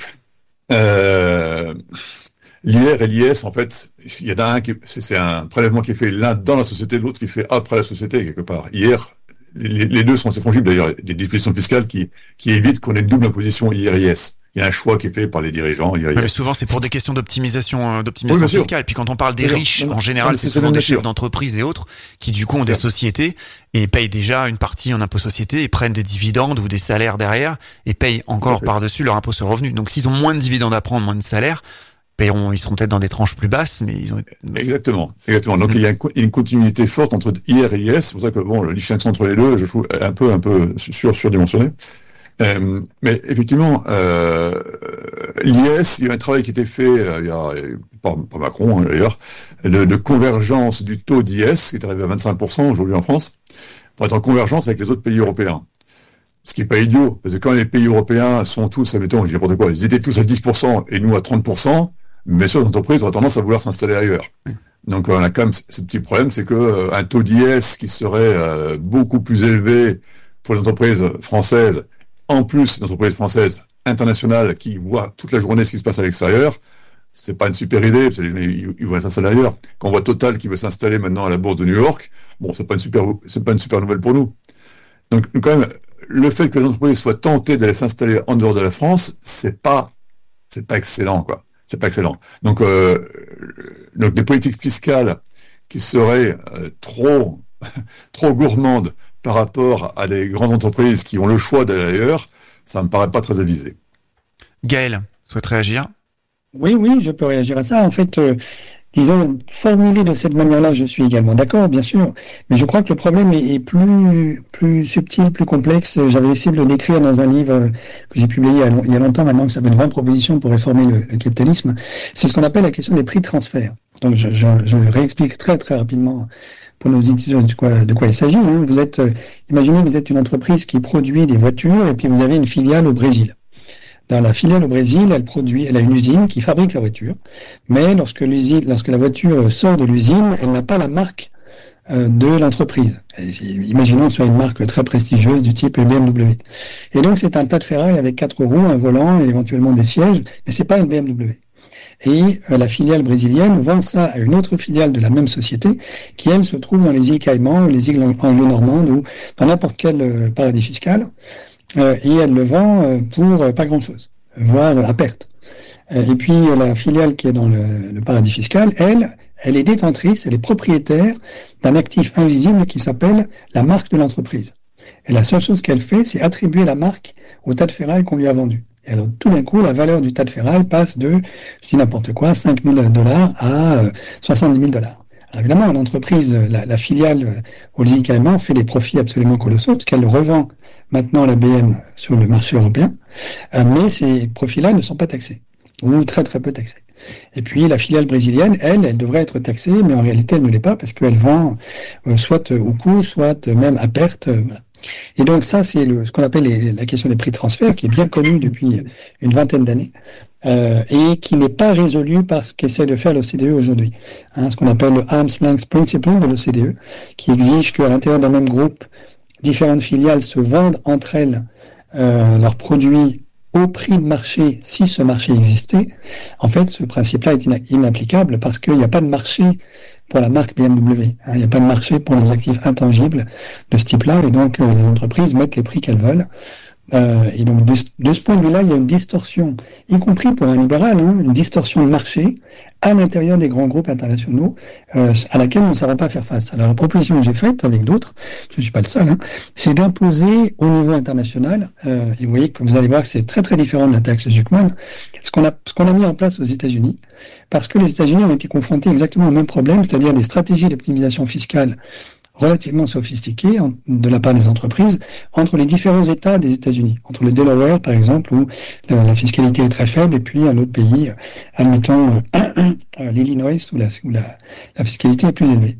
S5: euh, l'I R et l'I S, en fait, il y en a un qui, c'est, c'est un prélèvement qui est fait l'un dans la société, l'autre qui est fait après la société, quelque part. I R, les, les deux sont assez fongibles d'ailleurs, des dispositions fiscales qui, qui évitent qu'on ait une double imposition I R I S. Il y a un choix qui est fait par les dirigeants. Il y a,
S2: oui, mais souvent, c'est pour des questions d'optimisation, d'optimisation
S5: oui,
S2: fiscale. Et puis quand on parle des
S5: D'ailleurs,
S2: riches,
S5: non,
S2: en général,
S5: non,
S2: c'est,
S5: c'est
S2: souvent des
S5: sûr.
S2: chefs d'entreprise et autres qui, du coup, ont
S5: c'est
S2: des sociétés et payent déjà une partie en impôt société et prennent des dividendes ou des salaires derrière et payent encore par-dessus leur impôt sur le revenu. Donc, s'ils ont moins de dividendes à prendre, moins de salaires, paieront, ils seront peut-être dans des tranches plus basses, mais ils ont...
S5: Exactement, exactement. Donc, mmh. il y a une continuité forte entre I R et I S. C'est pour ça que, bon, la distinction entre les deux, je trouve un peu, un peu sur, surdimensionné. Euh, mais effectivement, euh, l'I S, il y a un travail qui a été fait, euh, il y a, par, par Macron hein, d'ailleurs, de, de convergence du taux d'I S, qui est arrivé à vingt-cinq pour cent aujourd'hui en France, pour être en convergence avec les autres pays européens. Ce qui n'est pas idiot, parce que quand les pays européens sont tous, admettons, je dis n'importe quoi, ils étaient tous à dix pour cent et nous à trente pour cent, bien sûr, les entreprises auraient tendance à vouloir s'installer ailleurs. Donc on a quand même ce petit problème, c'est que euh, un taux d'I S qui serait euh, beaucoup plus élevé pour les entreprises françaises, en plus des entreprises françaises internationales qui voient toute la journée ce qui se passe à l'extérieur, c'est pas une super idée, parce que les gens ils, ils vont s'installer ailleurs. Quand on voit Total qui veut s'installer maintenant à la bourse de New York, bon, c'est pas une super, c'est pas une super nouvelle pour nous. Donc quand même, le fait que les entreprises soient tentées d'aller s'installer en dehors de la France, c'est pas, c'est pas excellent, quoi. C'est pas excellent. Donc, euh, donc des politiques fiscales qui seraient euh, trop, trop gourmandes par rapport à des grandes entreprises qui ont le choix d'aller ailleurs, ça me paraît pas très avisé.
S2: Gaël, souhaite réagir ?
S3: Oui, oui, je peux réagir à ça. En fait, euh, disons, formulé de cette manière-là, je suis également d'accord, bien sûr, mais je crois que le problème est, est plus, plus subtil, plus complexe. J'avais essayé de le décrire dans un livre que j'ai publié il y a, il y a longtemps maintenant, qui s'appelle vingt propositions pour réformer le, le capitalisme. C'est ce qu'on appelle la question des prix de transfert. Donc, je, je, je réexplique très, très rapidement pour nos étudiants de quoi, de quoi il s'agit. Hein. Vous êtes, euh, imaginez que vous êtes une entreprise qui produit des voitures et puis vous avez une filiale au Brésil. Dans la filiale au Brésil, elle produit, elle a une usine qui fabrique la voiture, mais lorsque l'usine, lorsque la voiture sort de l'usine, elle n'a pas la marque euh, de l'entreprise. Et, imaginons que ce soit une marque très prestigieuse du type B M W. Et donc c'est un tas de ferraille avec quatre roues, un volant et éventuellement des sièges, mais c'est pas une B M W. Et euh, la filiale brésilienne vend ça à une autre filiale de la même société qui, elle, se trouve dans les îles Caïmans, les îles anglo-normandes ou dans n'importe quel euh, paradis fiscal. Euh, et elle le vend euh, pour euh, pas grand-chose, voire à perte. Euh, et puis euh, la filiale qui est dans le, le paradis fiscal, elle, elle est détentrice, elle est propriétaire d'un actif invisible qui s'appelle la marque de l'entreprise. Et la seule chose qu'elle fait, c'est attribuer la marque au tas de ferraille qu'on lui a vendu. Et alors tout d'un coup, la valeur du tas de ferraille passe de, je dis n'importe quoi, cinq mille dollars à euh, soixante-dix mille dollars. Alors évidemment, l'entreprise, la, la filiale aux îles Caïmans fait des profits absolument colossaux parce qu'elle revend maintenant la B M sur le marché européen, euh, mais ces profits-là ne sont pas taxés, ou très très peu taxés. Et puis la filiale brésilienne, elle, elle devrait être taxée, mais en réalité elle ne l'est pas parce qu'elle vend euh, soit au coût, soit même à perte. Euh, voilà. Et donc ça, c'est le, ce qu'on appelle les, la question des prix de transfert, qui est bien connue depuis une vingtaine d'années, euh, et qui n'est pas résolue par ce qu'essaie de faire l'O C D E aujourd'hui. Hein, ce qu'on appelle le Arm's Length Principle de l'O C D E, qui exige qu'à l'intérieur d'un même groupe différentes filiales se vendent entre elles euh, leurs produits au prix de marché, si ce marché existait, en fait, ce principe-là est ina- inapplicable parce qu'il n'y a pas de marché pour la marque B M W. Hein, il n'y a pas de marché pour les actifs intangibles de ce type-là, et donc euh, les entreprises mettent les prix qu'elles veulent. Euh, et donc, de, de ce point de vue-là, il y a une distorsion, y compris pour un libéral, hein, une distorsion de marché à l'intérieur des grands groupes internationaux euh, à laquelle nous ne savons pas faire face. Alors, la proposition que j'ai faite avec d'autres, je ne suis pas le seul, hein, c'est d'imposer au niveau international, euh, et vous voyez que vous allez voir que c'est très très différent de la taxe Zuckman, ce qu'on a, ce qu'on a mis en place aux États-Unis, parce que les États-Unis ont été confrontés exactement au même problème, c'est-à-dire des stratégies d'optimisation fiscale relativement sophistiquées en, de la part des entreprises entre les différents États des États-Unis, entre le Delaware par exemple où la, la fiscalité est très faible et puis un autre pays, euh, admettons euh, euh, l'Illinois où, la, où la, la fiscalité est plus élevée.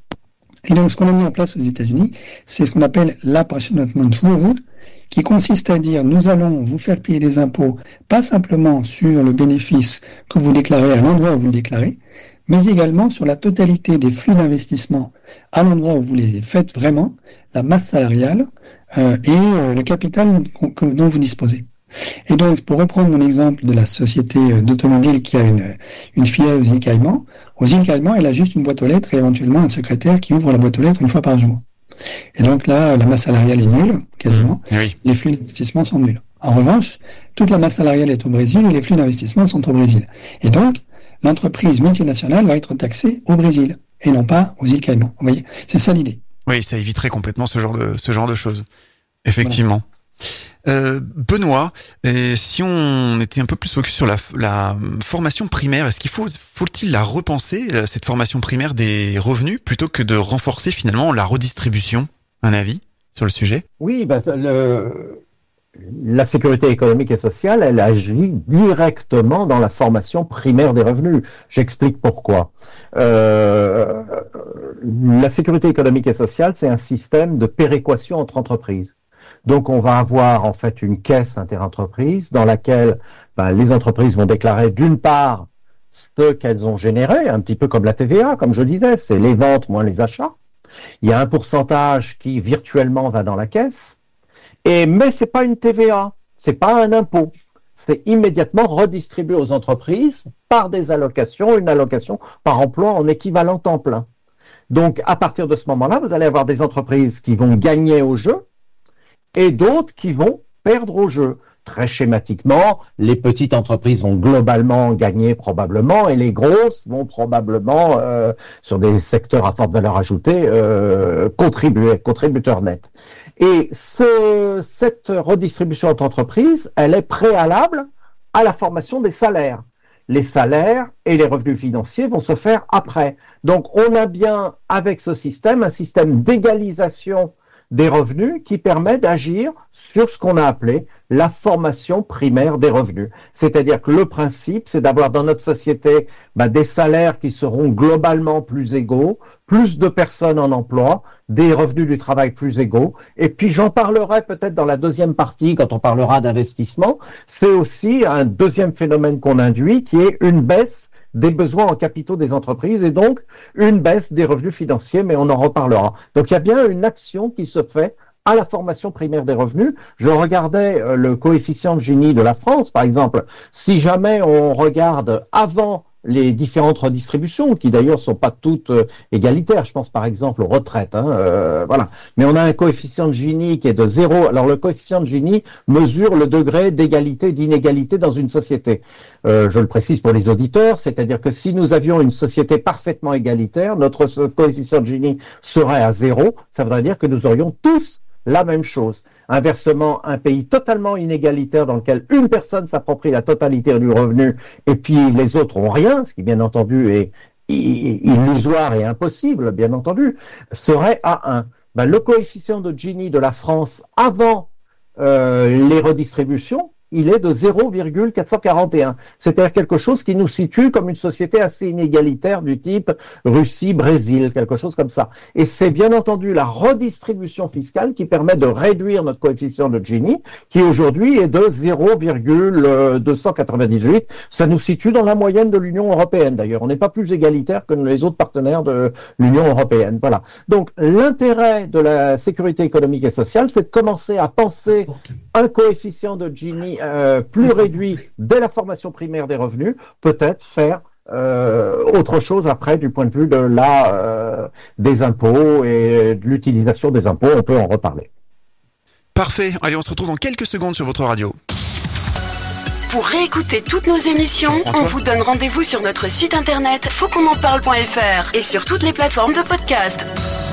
S3: Et donc ce qu'on a mis en place aux États-Unis, c'est ce qu'on appelle l'apportionnement rule, qui consiste à dire nous allons vous faire payer des impôts pas simplement sur le bénéfice que vous déclarez à l'endroit où vous le déclarez, mais également sur la totalité des flux d'investissement à l'endroit où vous les faites vraiment, la masse salariale euh, et euh, le capital que, dont vous disposez. Et donc, pour reprendre mon exemple de la société d'automobile qui a une, une filiale aux îles Caïmans, aux îles Caïmans, elle a juste une boîte aux lettres et éventuellement un secrétaire qui ouvre la boîte aux lettres une fois par jour. Et donc là, la masse salariale est nulle, quasiment. Oui. Les flux d'investissement sont nuls. En revanche, toute la masse salariale est au Brésil et les flux d'investissement sont au Brésil. Et donc, l'entreprise multinationale va être taxée au Brésil et non pas aux îles Caïmans. Vous voyez, c'est ça l'idée.
S2: Oui, ça éviterait complètement ce genre de ce genre de choses. Effectivement. Voilà. Euh, Benoît, euh, si on était un peu plus focus sur la, la formation primaire, est-ce qu'il faut faut-il la repenser, cette formation primaire des revenus, plutôt que de renforcer finalement la redistribution? Un avis sur le sujet?
S1: Oui, ben, le... la sécurité économique et sociale, elle agit directement dans la formation primaire des revenus. J'explique pourquoi. Euh, la sécurité économique et sociale, c'est un système de péréquation entre entreprises. Donc, on va avoir en fait une caisse interentreprises dans laquelle ben, les entreprises vont déclarer d'une part ce qu'elles ont généré, un petit peu comme la T V A, comme je disais, c'est les ventes moins les achats. Il y a un pourcentage qui virtuellement va dans la caisse. Et, mais c'est pas une T V A, c'est pas un impôt. C'est immédiatement redistribué aux entreprises par des allocations, une allocation par emploi en équivalent temps plein. Donc, à partir de ce moment-là, vous allez avoir des entreprises qui vont gagner au jeu et d'autres qui vont perdre au jeu. Très schématiquement, les petites entreprises vont globalement gagner probablement et les grosses vont probablement, euh, sur des secteurs à forte valeur ajoutée, euh, contribuer, contributeurs nets. Et ce, cette redistribution entre entreprises, elle est préalable à la formation des salaires. Les salaires et les revenus financiers vont se faire après. Donc, on a bien, avec ce système, un système d'égalisation des revenus qui permet d'agir sur ce qu'on a appelé la formation primaire des revenus. C'est-à-dire que le principe, c'est d'avoir dans notre société bah, des salaires qui seront globalement plus égaux, plus de personnes en emploi, des revenus du travail plus égaux. Et puis j'en parlerai peut-être dans la deuxième partie quand on parlera d'investissement. C'est aussi un deuxième phénomène qu'on induit qui est une baisse des besoins en capitaux des entreprises et donc une baisse des revenus financiers, mais on en reparlera. Donc il y a bien une action qui se fait à la formation primaire des revenus. Je regardais euh, le coefficient de Gini de la France, par exemple. Si jamais on regarde avant les différentes redistributions, qui d'ailleurs sont pas toutes euh, égalitaires, je pense par exemple aux retraites, hein, euh, voilà. Mais on a un coefficient de Gini qui est de zéro. Alors le coefficient de Gini mesure le degré d'égalité et d'inégalité dans une société. Euh, je le précise pour les auditeurs, c'est-à-dire que si nous avions une société parfaitement égalitaire, notre coefficient de Gini serait à zéro. Ça voudrait dire que nous aurions tous la même chose. Inversement, un pays totalement inégalitaire dans lequel une personne s'approprie la totalité du revenu et puis les autres ont rien, ce qui bien entendu est illusoire et impossible, bien entendu, serait à un. Ben, le coefficient de Gini de la France avant euh, les redistributions il est de zéro virgule quatre cent quarante et un. C'est-à-dire quelque chose qui nous situe comme une société assez inégalitaire du type Russie, Brésil, quelque chose comme ça. Et c'est bien entendu la redistribution fiscale qui permet de réduire notre coefficient de Gini, qui aujourd'hui est de zéro virgule deux cent quatre-vingt-dix-huit. Ça nous situe dans la moyenne de l'Union européenne d'ailleurs. On n'est pas plus égalitaire que les autres partenaires de l'Union européenne. Voilà. Donc l'intérêt de la sécurité économique et sociale, c'est de commencer à penser un coefficient de Gini euh, plus réduit dès la formation primaire des revenus, peut-être faire euh, autre chose après du point de vue de la euh, des impôts et de l'utilisation des impôts. On peut en reparler.
S2: Parfait. Allez, on se retrouve dans quelques secondes sur votre radio.
S6: Pour réécouter toutes nos émissions, on vous donne rendez-vous sur notre site internet faut qu'on en parle point f r et sur toutes les plateformes de podcast.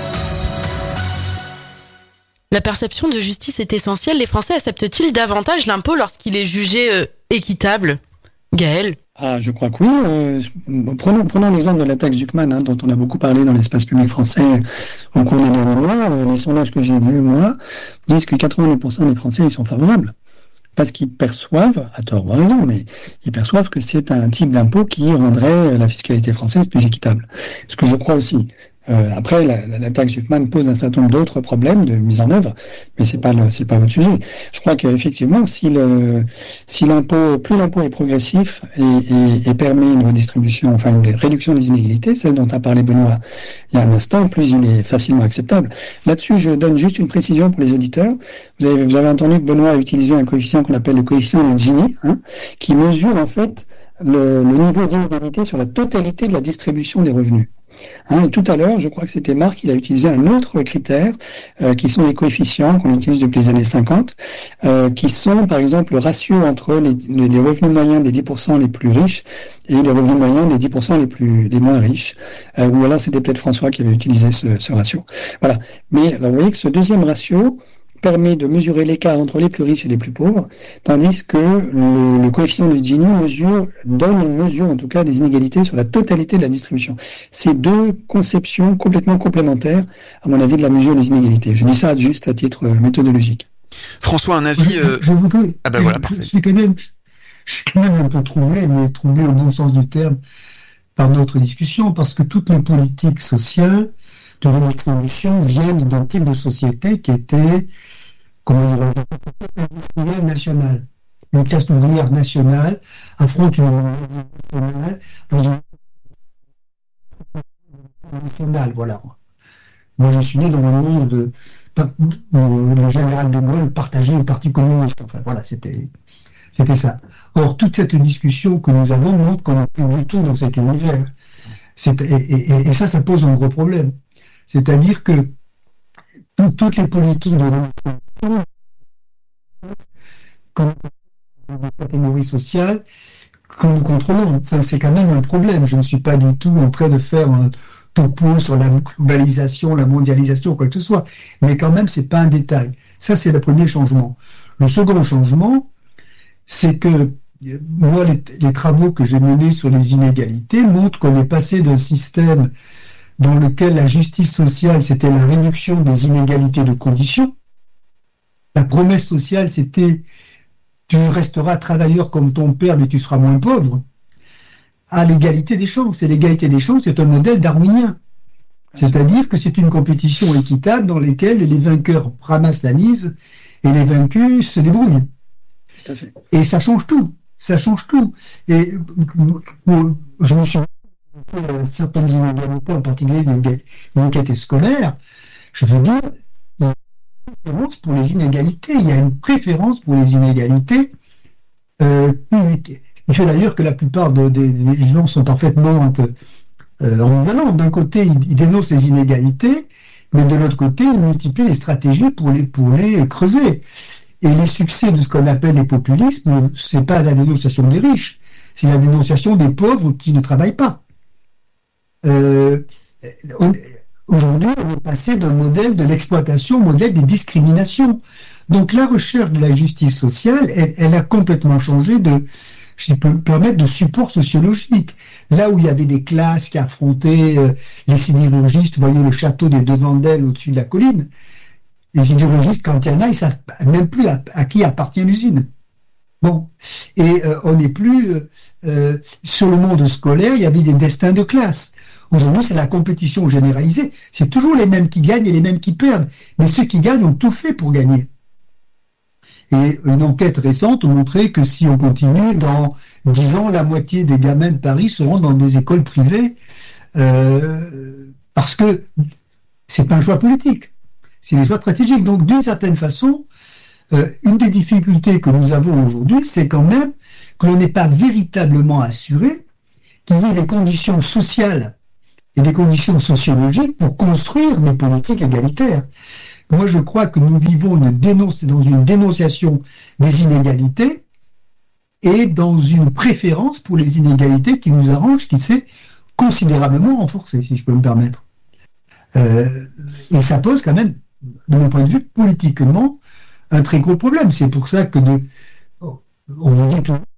S7: La perception de justice est essentielle. Les Français acceptent-ils davantage l'impôt lorsqu'il est jugé euh, équitable ? Gaël ?
S3: Ah, je crois que oui. Euh, prenons, prenons l'exemple de la taxe Zuckman, hein, dont on a beaucoup parlé dans l'espace public français au cours des derniers mois. Euh, les sondages que j'ai vus, moi, disent que quatre-vingt-dix pour cent des Français y sont favorables. Parce qu'ils perçoivent, à tort ou à raison, mais ils perçoivent que c'est un type d'impôt qui rendrait la fiscalité française plus équitable. Ce que je crois aussi. Euh, après, la, la, la taxe Zuckman pose un certain nombre d'autres problèmes de mise en œuvre, mais c'est pas le, c'est pas votre sujet. Je crois qu'effectivement, si le, si l'impôt, plus l'impôt est progressif et, et, et permet une redistribution, enfin une réduction des inégalités, celle dont a parlé Benoît il y a un instant, plus il est facilement acceptable. Là-dessus, je donne juste une précision pour les auditeurs. Vous avez, vous avez entendu que Benoît a utilisé un coefficient qu'on appelle le coefficient de Gini, hein, qui mesure en fait le, le niveau d'inégalité sur la totalité de la distribution des revenus. Hein, et tout à l'heure, je crois que c'était Marc, il a utilisé un autre critère, euh, qui sont les coefficients qu'on utilise depuis les années cinquante, euh, qui sont par exemple le ratio entre les, les, les revenus moyens des dix pour cent les plus riches et les revenus moyens des dix pour cent les plus les moins riches. Euh, ou alors c'était peut-être François qui avait utilisé ce, ce ratio. Voilà. Mais alors, vous voyez que ce deuxième ratio permet de mesurer l'écart entre les plus riches et les plus pauvres, tandis que le, le coefficient de Gini mesure, donne une mesure en tout cas des inégalités sur la totalité de la distribution. C'est deux conceptions complètement complémentaires, à mon avis, de la mesure des inégalités. Je dis ça juste à titre euh, méthodologique.
S2: François, un avis...
S4: Je,
S2: euh...
S4: je voudrais...
S2: Ah ben voilà,
S4: je,
S2: parfait.
S4: Je suis, quand même, je suis quand même un peu troublé, mais troublé au bon sens du terme, par notre discussion, parce que toutes les politiques sociales de redistribution viennent d'un type de société qui était, comment dire, industrielle nationale. Une classe ouvrière nationale affronte une nationale dans une nationale, voilà. Moi, je suis né dans le monde de, le général de Gaulle partageait le Parti communiste. Enfin, voilà, c'était, c'était ça. Or, toute cette discussion que nous avons montre qu'on n'est plus du tout dans cet univers. C'est, et, et, et ça, ça pose un gros problème. C'est-à-dire que tout, toutes les politiques de redistribution, comme les catégories sociales, que nous contrôlons, enfin, c'est quand même un problème. Je ne suis pas du tout en train de faire un topo sur la globalisation, la mondialisation, quoi que ce soit. Mais quand même, c'est pas un détail. Ça, c'est le premier changement. Le second changement, c'est que moi, les, les travaux que j'ai menés sur les inégalités montrent qu'on est passé d'un système dans lequel la justice sociale, c'était la réduction des inégalités de conditions. La promesse sociale, c'était tu resteras travailleur comme ton père, mais tu seras moins pauvre, à l'égalité des chances. Et l'égalité des chances, c'est un modèle darwinien. C'est-à-dire que c'est une compétition équitable dans laquelle les vainqueurs ramassent la mise et les vaincus se débrouillent.
S3: Tout à fait.
S4: Et ça change tout. Ça change tout. Et je me suis certaines inégalités, en particulier les inégalités scolaires, je veux dire, il y a une préférence pour les inégalités. Il y a une préférence pour les inégalités euh, qui fait d'ailleurs que la plupart de, de, des gens sont parfaitement euh, ambivalents. D'un côté, ils, ils dénoncent les inégalités, mais de l'autre côté, ils multiplient les stratégies pour les, pour les creuser. Et les succès de ce qu'on appelle les populismes, c'est pas la dénonciation des riches, c'est la dénonciation des pauvres qui ne travaillent pas. Euh, on, aujourd'hui, on est passé d'un modèle de l'exploitation au modèle des discriminations. Donc la recherche de la justice sociale, elle, elle a complètement changé de, je peux me permettre, de support sociologique. Là où il y avait des classes qui affrontaient euh, les sidérurgistes, vous voyez le château des Devendel au-dessus de la colline, les sidérurgistes, quand il y en a, ils savent même plus à, à qui appartient l'usine. Bon, et euh, on n'est plus euh, euh, sur le monde scolaire, il y avait des destins de classe. Aujourd'hui, c'est la compétition généralisée. C'est toujours les mêmes qui gagnent et les mêmes qui perdent. Mais ceux qui gagnent ont tout fait pour gagner. Et une enquête récente a montré que si on continue, dans dix ans, la moitié des gamins de Paris seront dans des écoles privées, euh, parce que c'est pas un choix politique, c'est un choix stratégique. Donc, d'une certaine façon, Euh, une des difficultés que nous avons aujourd'hui, c'est quand même que l'on n'est pas véritablement assuré qu'il y ait des conditions sociales et des conditions sociologiques pour construire des politiques égalitaires. Moi, je crois que nous vivons une dénonce, dans une dénonciation des inégalités et dans une préférence pour les inégalités qui nous arrangent, qui s'est considérablement renforcée, si je peux me permettre. Euh, et ça pose quand même, de mon point de vue, politiquement, un très gros problème. C'est pour ça que de, on vous dit tout,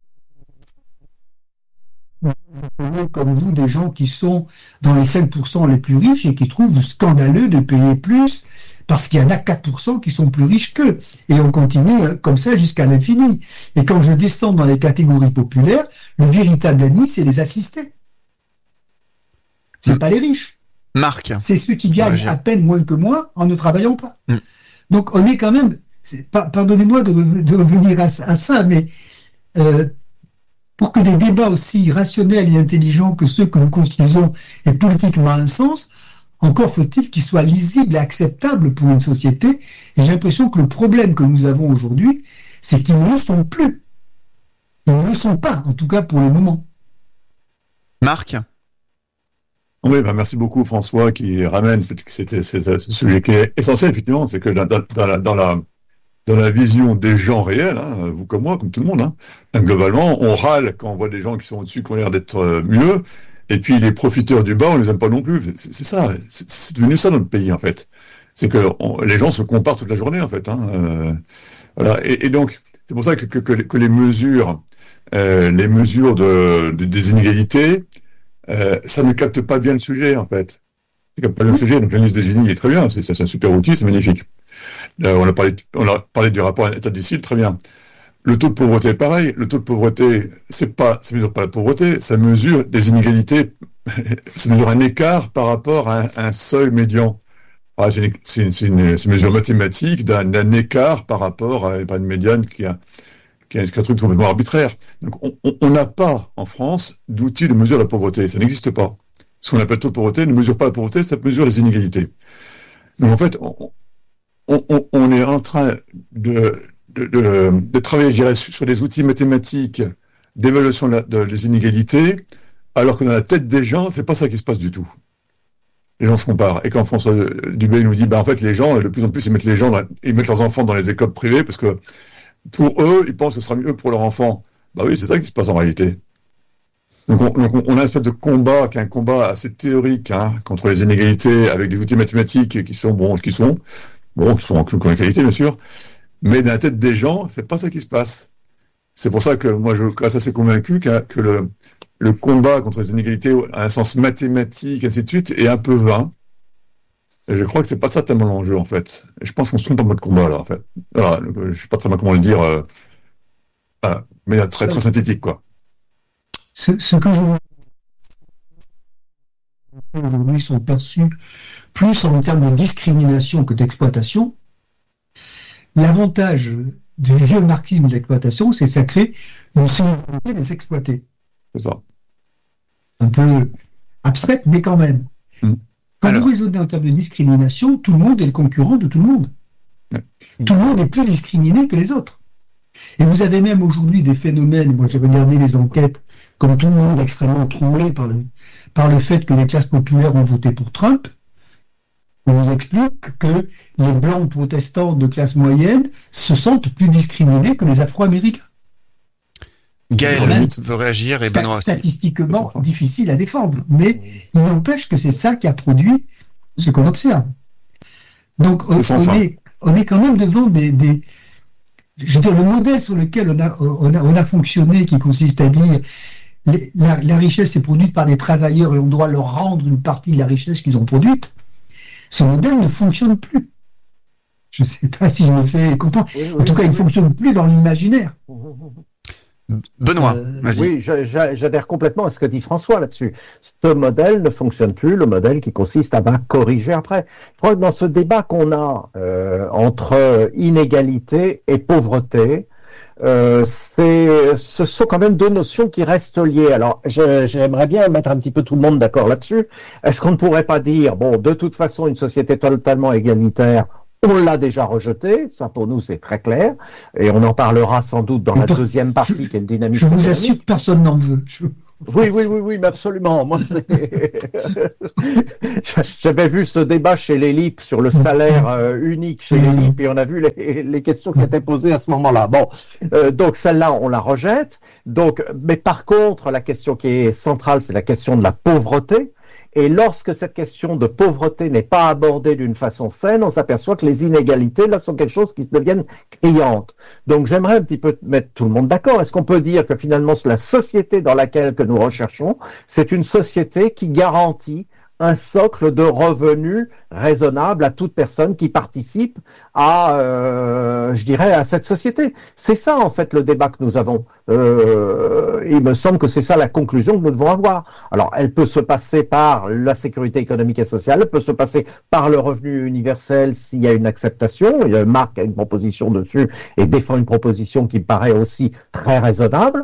S4: comme vous, des gens qui sont dans les cinq pour cent les plus riches et qui trouvent scandaleux de payer plus parce qu'il y en a quatre pour cent qui sont plus riches qu'eux. Et on continue comme ça jusqu'à l'infini. Et quand je descends dans les catégories populaires, le véritable ennemi, c'est les assistés. C'est mmh. pas les riches.
S2: Marc.
S4: C'est ceux qui gagnent à peine moins que moi en ne travaillant pas. Mmh. Donc on est quand même, c'est, pardonnez-moi de, de revenir à, à ça, mais euh, pour que des débats aussi rationnels et intelligents que ceux que nous construisons aient politiquement un sens, encore faut-il qu'ils soient lisibles et acceptables pour une société. Et j'ai l'impression que le problème que nous avons aujourd'hui, c'est qu'ils ne le sont plus. Ils ne le sont pas, en tout cas pour le moment.
S2: Marc ?
S5: Oui, ben merci beaucoup François qui ramène cette, cette, cette, ce sujet qui est essentiel, effectivement, c'est que dans, dans, la, dans, la, dans la vision des gens réels, hein, vous comme moi, comme tout le monde, hein, globalement, on râle quand on voit des gens qui sont au-dessus, qui ont l'air d'être mieux, et puis les profiteurs du bas, on les aime pas non plus. C'est, c'est ça, c'est, c'est devenu ça notre pays en fait. C'est que on, les gens se comparent toute la journée en fait. Hein, euh, voilà. Et, et donc c'est pour ça que, que, que, les, que les mesures, euh, les mesures de, de des inégalités, euh, ça ne capte pas bien le sujet en fait. Ça capte pas le sujet. Donc l'indice des Gini est très bien, c'est, c'est un super outil, c'est magnifique. Euh, on a parlé, on a parlé du rapport État-Décile, très bien. Le taux de pauvreté est pareil. Le taux de pauvreté, c'est pas, ça mesure pas la pauvreté, ça mesure des inégalités, ça mesure un écart par rapport à un, à un seuil médian. Ah, c'est, une, c'est, une, c'est, une, c'est une mesure mathématique d'un, d'un écart par rapport à, à une médiane qui a, qui a un truc complètement arbitraire. Donc, on n'a pas, en France, d'outil de mesure de la pauvreté. Ça n'existe pas. Ce qu'on appelle taux de pauvreté ne mesure pas la pauvreté, ça mesure les inégalités. Donc, en fait, on, on, on est en train de, De, de, de travailler, je dirais, sur des outils mathématiques d'évaluation de, de, des inégalités, alors que dans la tête des gens, c'est pas ça qui se passe du tout. Les gens se comparent. Et quand François Dubé nous dit, bah, en fait, les gens, de plus en plus, ils mettent les gens, dans, ils mettent leurs enfants dans les écoles privées, parce que, pour eux, ils pensent que ce sera mieux pour leurs enfants. Bah oui, c'est ça qui se passe en réalité. Donc, on, donc on a une espèce de combat, qui est un combat assez théorique, hein, contre les inégalités, avec des outils mathématiques qui sont, bon, qui sont, bon, qui sont en bonne qualité, bien sûr. Mais dans la tête des gens, c'est pas ça qui se passe. C'est pour ça que moi, je reste assez convaincu que, que le, le combat contre les inégalités à un sens mathématique, ainsi de suite, est un peu vain. Et je crois que c'est pas ça tellement l'enjeu, en fait. Et je pense qu'on se trompe en mode combat, là, en fait. Voilà, je sais pas très bien comment le dire, euh, voilà, mais très, très synthétique, quoi.
S4: Ce, ce que je vois aujourd'hui sont perçus plus en termes de discrimination que d'exploitation. L'avantage du vieux marxisme d'exploitation, c'est que ça crée une solidarité des exploités.
S5: C'est ça.
S4: Un peu abstraite, mais quand même. Mmh. Quand Alors... vous raisonnez en termes de discrimination, tout le monde est le concurrent de tout le monde. Mmh. Tout le monde est plus discriminé que les autres. Et vous avez même aujourd'hui des phénomènes, moi j'ai regardé les enquêtes, comme tout le monde extrêmement troublé par le, par le fait que les classes populaires ont voté pour Trump. On vous explique que les blancs protestants de classe moyenne se sentent plus discriminés que les Afro-Américains.
S2: Gaël veut réagir et
S4: Sta-
S2: Benoît aussi.
S4: Statistiquement difficile à défendre, mais il n'empêche que c'est ça qui a produit ce qu'on observe. Donc on, on, est, on est quand même devant des, des... Je veux dire, le modèle sur lequel on a, on a, on a fonctionné, qui consiste à dire les, la, la richesse est produite par des travailleurs et on doit leur rendre une partie de la richesse qu'ils ont produite. Ce modèle ne fonctionne plus. Je ne sais pas si je me fais comprendre. En tout cas, il ne fonctionne plus dans l'imaginaire.
S2: Benoît, euh, vas-y.
S1: Oui, j'adhère complètement à ce que dit François là-dessus. Ce modèle ne fonctionne plus, le modèle qui consiste à ben, corriger après. Je crois que dans ce débat qu'on a euh, entre inégalité et pauvreté, euh, c'est, ce sont quand même deux notions qui restent liées. Alors, je, j'aimerais bien mettre un petit peu tout le monde d'accord là-dessus. Est-ce qu'on ne pourrait pas dire, bon, de toute façon, une société totalement égalitaire, on l'a déjà rejeté, ça pour nous c'est très clair, et on en parlera sans doute dans la deuxième partie qui est une dynamique.
S4: Je vous assure que personne n'en veut. Je...
S1: Oui, oui, oui, oui, mais absolument. Moi, c'est... J'avais vu ce débat chez l'E L I P sur le salaire euh, unique chez l'E L I P et on a vu les, les questions qui étaient posées à ce moment-là. Bon, euh, donc celle-là, on la rejette. Donc, mais par contre, la question qui est centrale, c'est la question de la pauvreté. Et lorsque cette question de pauvreté n'est pas abordée d'une façon saine, on s'aperçoit que les inégalités, là, sont quelque chose qui deviennent criantes. Donc, j'aimerais un petit peu mettre tout le monde d'accord. Est-ce qu'on peut dire que finalement, la société dans laquelle que nous recherchons, c'est une société qui garantit un socle de revenus raisonnable à toute personne qui participe à, euh, je dirais, à cette société. C'est ça, en fait, le débat que nous avons. Euh, il me semble que c'est ça la conclusion que nous devons avoir. Alors, elle peut se passer par la sécurité économique et sociale, elle peut se passer par le revenu universel s'il y a une acceptation. Marc a une proposition dessus et défend une proposition qui me paraît aussi très raisonnable.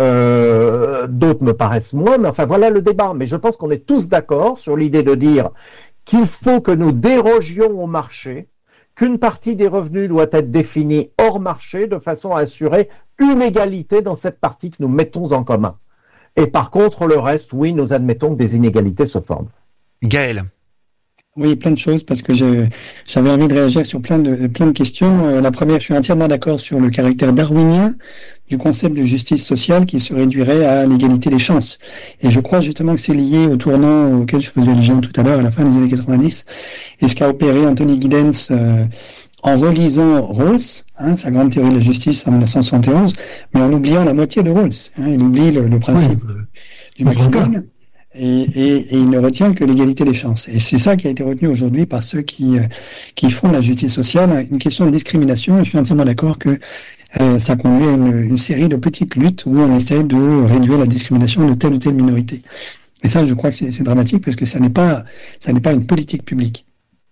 S1: Euh, d'autres me paraissent moins, mais enfin, voilà le débat. Mais je pense qu'on est tous d'accord sur l'idée de dire qu'il faut que nous dérogions au marché, qu'une partie des revenus doit être définie hors marché de façon à assurer une égalité dans cette partie que nous mettons en commun. Et par contre, le reste, oui, nous admettons que des inégalités se forment.
S2: Gaël.
S3: Oui, plein de choses, parce que je, j'avais envie de réagir sur plein de, plein de questions. Euh, la première, je suis entièrement d'accord sur le caractère darwinien du concept de justice sociale qui se réduirait à l'égalité des chances. Et je crois justement que c'est lié au tournant auquel je faisais allusion tout à l'heure, à la fin des années quatre-vingt-dix, et ce qu'a opéré Anthony Giddens euh, en relisant Rawls, hein, sa grande théorie de la justice en mille neuf cent soixante et onze, mais en oubliant la moitié de Rawls. Hein, il oublie le, le principe oui, du maximum. Et, et, et il ne retient que l'égalité des chances. Et c'est ça qui a été retenu aujourd'hui par ceux qui, euh, qui font la justice sociale, une question de discrimination, et je suis entièrement d'accord que euh, ça conduit à une, une série de petites luttes où on essaie de réduire la discrimination de telle ou telle minorité. Et ça, je crois que c'est, c'est dramatique parce que ça n'est pas, ça n'est pas une politique publique.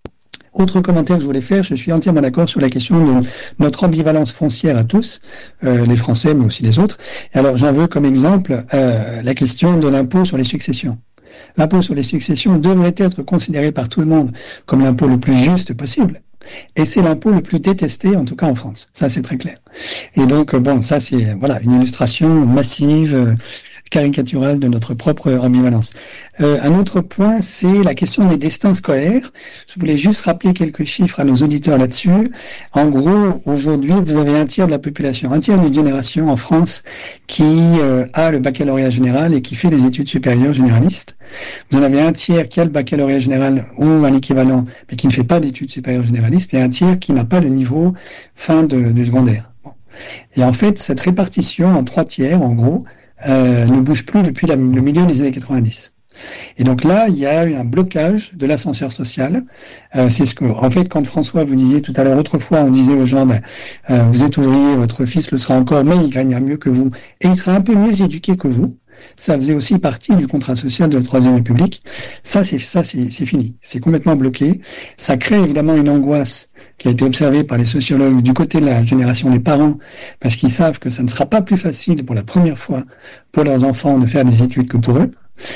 S3: Autre commentaire que je voulais faire, je suis entièrement d'accord sur la question de notre ambivalence foncière à tous, euh, les Français mais aussi les autres. Et alors j'en veux comme exemple euh, la question de l'impôt sur les successions. L'impôt sur les successions devrait être considéré par tout le monde comme l'impôt le plus juste possible. Et c'est l'impôt le plus détesté, en tout cas en France. Ça, c'est très clair. Et donc, bon, ça, c'est voilà une illustration massive, euh, caricaturale de notre propre ambivalence. Euh, un autre point, c'est la question des destins scolaires. Je voulais juste rappeler quelques chiffres à nos auditeurs là-dessus. En gros, aujourd'hui, vous avez un tiers de la population, un tiers d'une génération en France qui euh, a le baccalauréat général et qui fait des études supérieures généralistes. Vous en avez un tiers qui a le baccalauréat général ou un équivalent, mais qui ne fait pas d'études supérieures généralistes, et un tiers qui n'a pas le niveau fin de, de secondaire. Bon. Et en fait, cette répartition en trois tiers, en gros, Euh, ne bouge plus depuis la, le milieu des années quatre-vingt-dix. Et donc là, il y a eu un blocage de l'ascenseur social. Euh, c'est ce que, en fait, quand François vous disiez tout à l'heure, autrefois, on disait aux gens, ben, euh, vous êtes ouvrier, votre fils le sera encore, mais il gagnera mieux que vous, et il sera un peu mieux éduqué que vous. Ça faisait aussi partie du contrat social de la Troisième République. Ça, c'est ça, c'est, c'est fini. C'est complètement bloqué. Ça crée évidemment une angoisse qui a été observée par les sociologues du côté de la génération des parents, parce qu'ils savent que ça ne sera pas plus facile pour la première fois pour leurs enfants de faire des études que pour eux.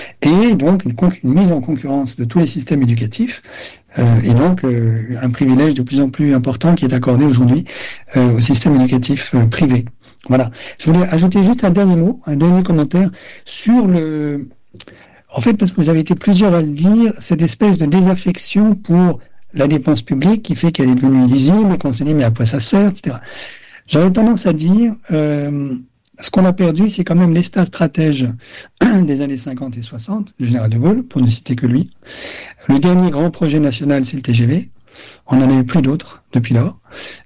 S3: Et donc une, une mise en concurrence de tous les systèmes éducatifs, euh, et donc euh, un privilège de plus en plus important qui est accordé aujourd'hui euh, au système éducatif euh, privé. Voilà. Je voulais ajouter juste un dernier mot, un dernier commentaire sur le... En fait, parce que vous avez été plusieurs à le dire, cette espèce de désaffection pour la dépense publique qui fait qu'elle est devenue illisible et qu'on se dit mais à quoi ça sert, et cetera. J'aurais tendance à dire, euh, ce qu'on a perdu, c'est quand même l'État stratège des années cinquante et soixante, le général de Gaulle, pour ne citer que lui. Le dernier grand projet national, c'est le T G V. On n'en a eu plus d'autres depuis lors.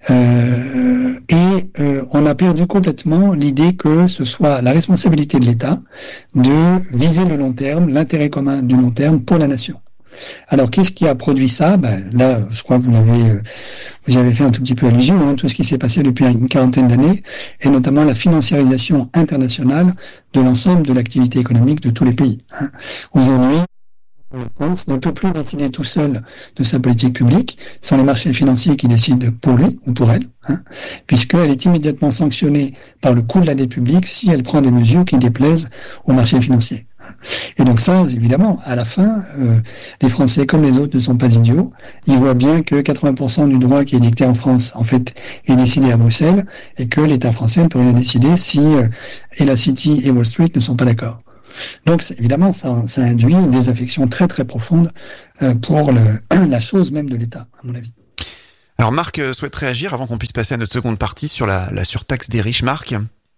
S3: Euh, et euh, on a perdu complètement l'idée que ce soit la responsabilité de l'État de viser le long terme, l'intérêt commun du long terme pour la nation. Alors, qu'est-ce qui a produit ça? Ben, là, je crois que vous l'avez, euh, vous y avez fait un tout petit peu allusion, hein, tout ce qui s'est passé depuis une quarantaine d'années, et notamment la financiarisation internationale de l'ensemble de l'activité économique de tous les pays. Hein. Aujourd'hui, la France ne peut plus décider tout seul de sa politique publique, sans les marchés financiers qui décident pour lui ou pour elle, hein, puisqu'elle est immédiatement sanctionnée par le coût de la dette publique si elle prend des mesures qui déplaisent aux marchés financiers. Et donc ça, évidemment, à la fin, euh, les Français comme les autres ne sont pas idiots. Ils voient bien que quatre-vingts pour cent du droit qui est dicté en France, en fait, est décidé à Bruxelles, et que l'État français ne peut rien décider si euh, et la City et Wall Street ne sont pas d'accord. Donc évidemment, ça, ça induit une désaffection très très profonde euh, pour le, la chose même de l'État, à mon avis.
S2: Alors Marc euh, souhaite réagir avant qu'on puisse passer à notre seconde partie sur la, la surtaxe des riches. Marc ?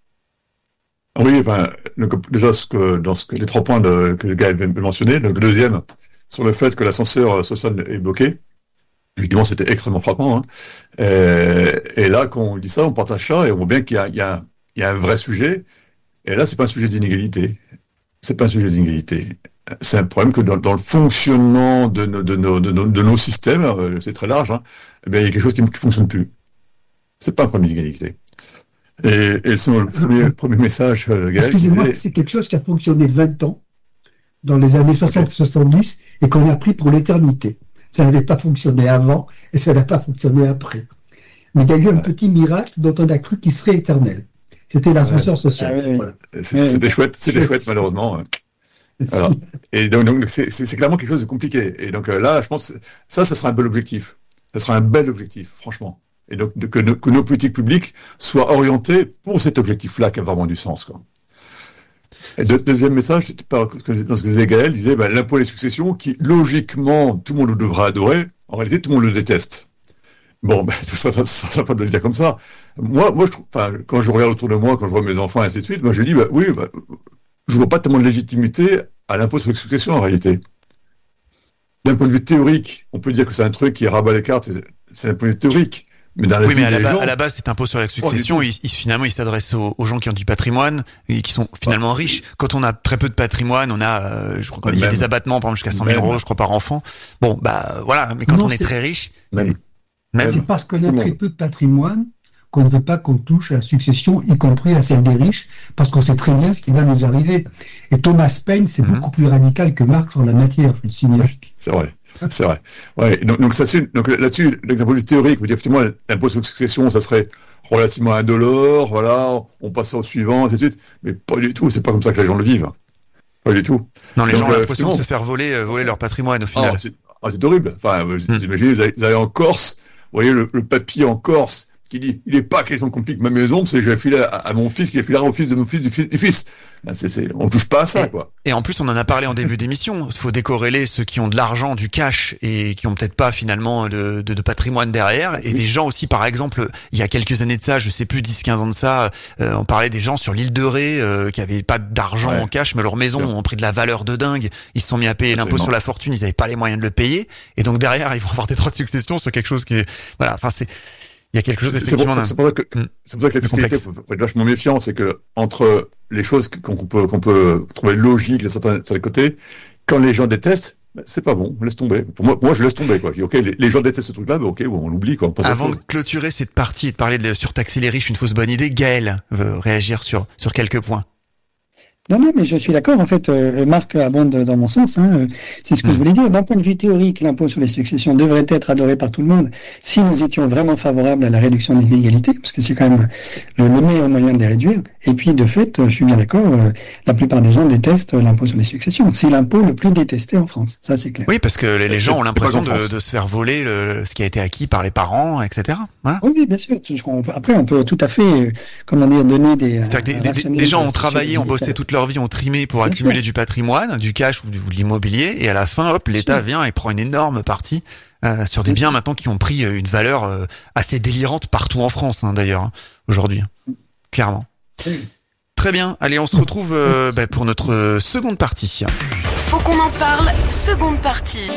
S5: Oui, enfin, donc, déjà, ce que, dans ce que, les trois points de, que le gars vient de mentionner, donc, le deuxième, sur le fait que l'ascenseur social est bloqué, évidemment, c'était extrêmement frappant, hein. Et, et là, quand on dit ça, on partage ça et on voit bien qu'il y a, il y a, il y a un vrai sujet. Et là, c'est pas un sujet d'inégalité. C'est pas un sujet d'inégalité. C'est un problème que dans, dans le fonctionnement de nos, de nos, de nos, de nos systèmes, euh, c'est très large, hein, eh bien, il y a quelque chose qui ne fonctionne plus. C'est pas un problème d'inégalité. Et, et le premier, premier message, euh, Gaël,
S4: excusez-moi, disait... c'est quelque chose qui a fonctionné vingt ans, dans les années soixante soixante-dix, et qu'on a pris pour l'éternité. Ça n'avait pas fonctionné avant, et ça n'a pas fonctionné après. Mais il y a eu un petit miracle dont on a cru qu'il serait éternel. C'était l'ascenseur social.
S3: Ah, oui, oui.
S5: Voilà. C'était oui. chouette, c'était chouette, malheureusement. Alors, et donc, donc c'est, c'est, c'est clairement quelque chose de compliqué. Et donc là, je pense, ça, ça sera un bel objectif. Ça sera un bel objectif, franchement. Et donc, que, nos, que nos politiques publiques soient orientées pour cet objectif-là qui a vraiment du sens, quoi. Et le deuxième message, c'était pas, dans ce que disait Gaël, il disait, ben, l'impôt des successions, qui, logiquement, tout le monde le devra adorer, en réalité, tout le monde le déteste. Bon, ben, ça, ça, ça, ça pas de le dire comme ça. Moi, moi, je trouve, enfin, quand je regarde autour de moi, quand je vois mes enfants, et ainsi de suite, moi, je dis, ben, oui, ben, je vois pas tellement de légitimité à l'impôt sur les successions, en réalité. D'un point de vue théorique, on peut dire que c'est un truc qui rabat les cartes, c'est un point de vue théorique. Mais dans la
S2: oui,
S5: vie
S2: mais à la,
S5: des
S2: ba-
S5: gens,
S2: à la base, cet impôt sur la succession, oh, il, il, finalement, il s'adresse aux, aux gens qui ont du patrimoine et qui sont finalement riches. Quand on a très peu de patrimoine, on a, euh, je crois qu'il y a des abattements, par exemple, jusqu'à cent mille euros, je crois, par enfant. Bon, bah, voilà. Mais quand non, on est, est très riche,
S5: même.
S4: Même. C'est parce qu'on a très peu de patrimoine qu'on ne veut pas qu'on touche à la succession, y compris à celle des riches, parce qu'on sait très bien ce qui va nous arriver. Et Thomas Paine, c'est mm-hmm. beaucoup plus radical que Marx en la matière, je le signale.
S5: C'est vrai. C'est vrai. Ouais. Donc, donc, ça, donc là-dessus, d'un point de vue théorique, vous dites effectivement, l'impôt sur la succession, ça serait relativement indolore, voilà, on passe au suivant, et ainsi de suite. Mais pas du tout, c'est pas comme ça que les gens le vivent. Pas du tout.
S2: Non, les donc, gens ont l'impression de se faire voler, euh, voler leur patrimoine au final.
S5: Ah, c'est, ah, c'est horrible. Enfin, vous hmm. imaginez, vous allez, vous allez en Corse, vous voyez le, le papier en Corse, qui dit, il est pas question qu'on pique ma maison, c'est que j'ai filé à, à mon fils, qui a filé au fils de mon fils, du fils, du fils. C'est, c'est, on touche pas à ça,
S2: et,
S5: quoi.
S2: Et en plus, on en a parlé en début d'émission. Il faut décorréler ceux qui ont de l'argent, du cash, et qui ont peut-être pas, finalement, de, de, de patrimoine derrière. Et oui. Des gens aussi, par exemple, il y a quelques années de ça, je sais plus, dix, quinze ans de ça, euh, on parlait des gens sur l'île de Ré, euh, qui avaient pas d'argent ouais. en cash, mais leur maison ont pris de la valeur de dingue. Ils se sont mis à payer Absolument. L'impôt sur la fortune, ils avaient pas les moyens de le payer. Et donc derrière, ils vont avoir des droits de succession sur quelque chose qui est, voilà, enfin, c'est, il y a quelque chose
S5: c'est, effectivement. C'est pour, c'est, pour que, mmh. c'est pour ça que la fiscalité faut être vachement méfiant, c'est que entre les choses qu'on peut qu'on peut trouver logiques sur les côtés, quand les gens détestent, ben, c'est pas bon, on laisse tomber. Pour moi, pour moi je laisse tomber quoi. Je dis ok, les, les gens détestent ce truc-là, ben ok, bon, on l'oublie quoi. On
S2: Avant de clôturer cette partie et de parler de surtaxer les riches, une fausse bonne idée, Gaël veut réagir sur sur quelques points.
S3: Non, non, mais je suis d'accord. En fait, euh, Marc abonde dans mon sens. Hein, c'est ce que mmh. je voulais dire. D'un point de vue théorique, l'impôt sur les successions devrait être adoré par tout le monde si nous étions vraiment favorables à la réduction des inégalités, parce que c'est quand même le, le meilleur moyen de les réduire. Et puis, de fait, je suis bien d'accord, euh, la plupart des gens détestent l'impôt sur les successions. C'est l'impôt le plus détesté en France. Ça, c'est clair.
S2: Oui, parce que les, les gens ont l'impression de, de se faire voler le, ce qui a été acquis par les parents, et cetera. Voilà.
S3: Oui, bien sûr. Après, on peut tout à fait, comment dire, donner des...
S2: C'est-à-dire que des, des, des gens ont travaillé, ont bossé toute leur vie, ont trimé pour Bien accumuler sûr. Du patrimoine, du cash ou, du, ou de l'immobilier, et à la fin, hop, l'État sûr. Vient et prend une énorme partie euh, sur des Bien biens sûr. Maintenant qui ont pris une valeur euh, assez délirante partout en France, hein, d'ailleurs, hein, aujourd'hui, hein, clairement. Oui. Très bien, allez, on se retrouve euh, bah, pour notre seconde partie.
S6: Faut qu'on en parle, seconde partie.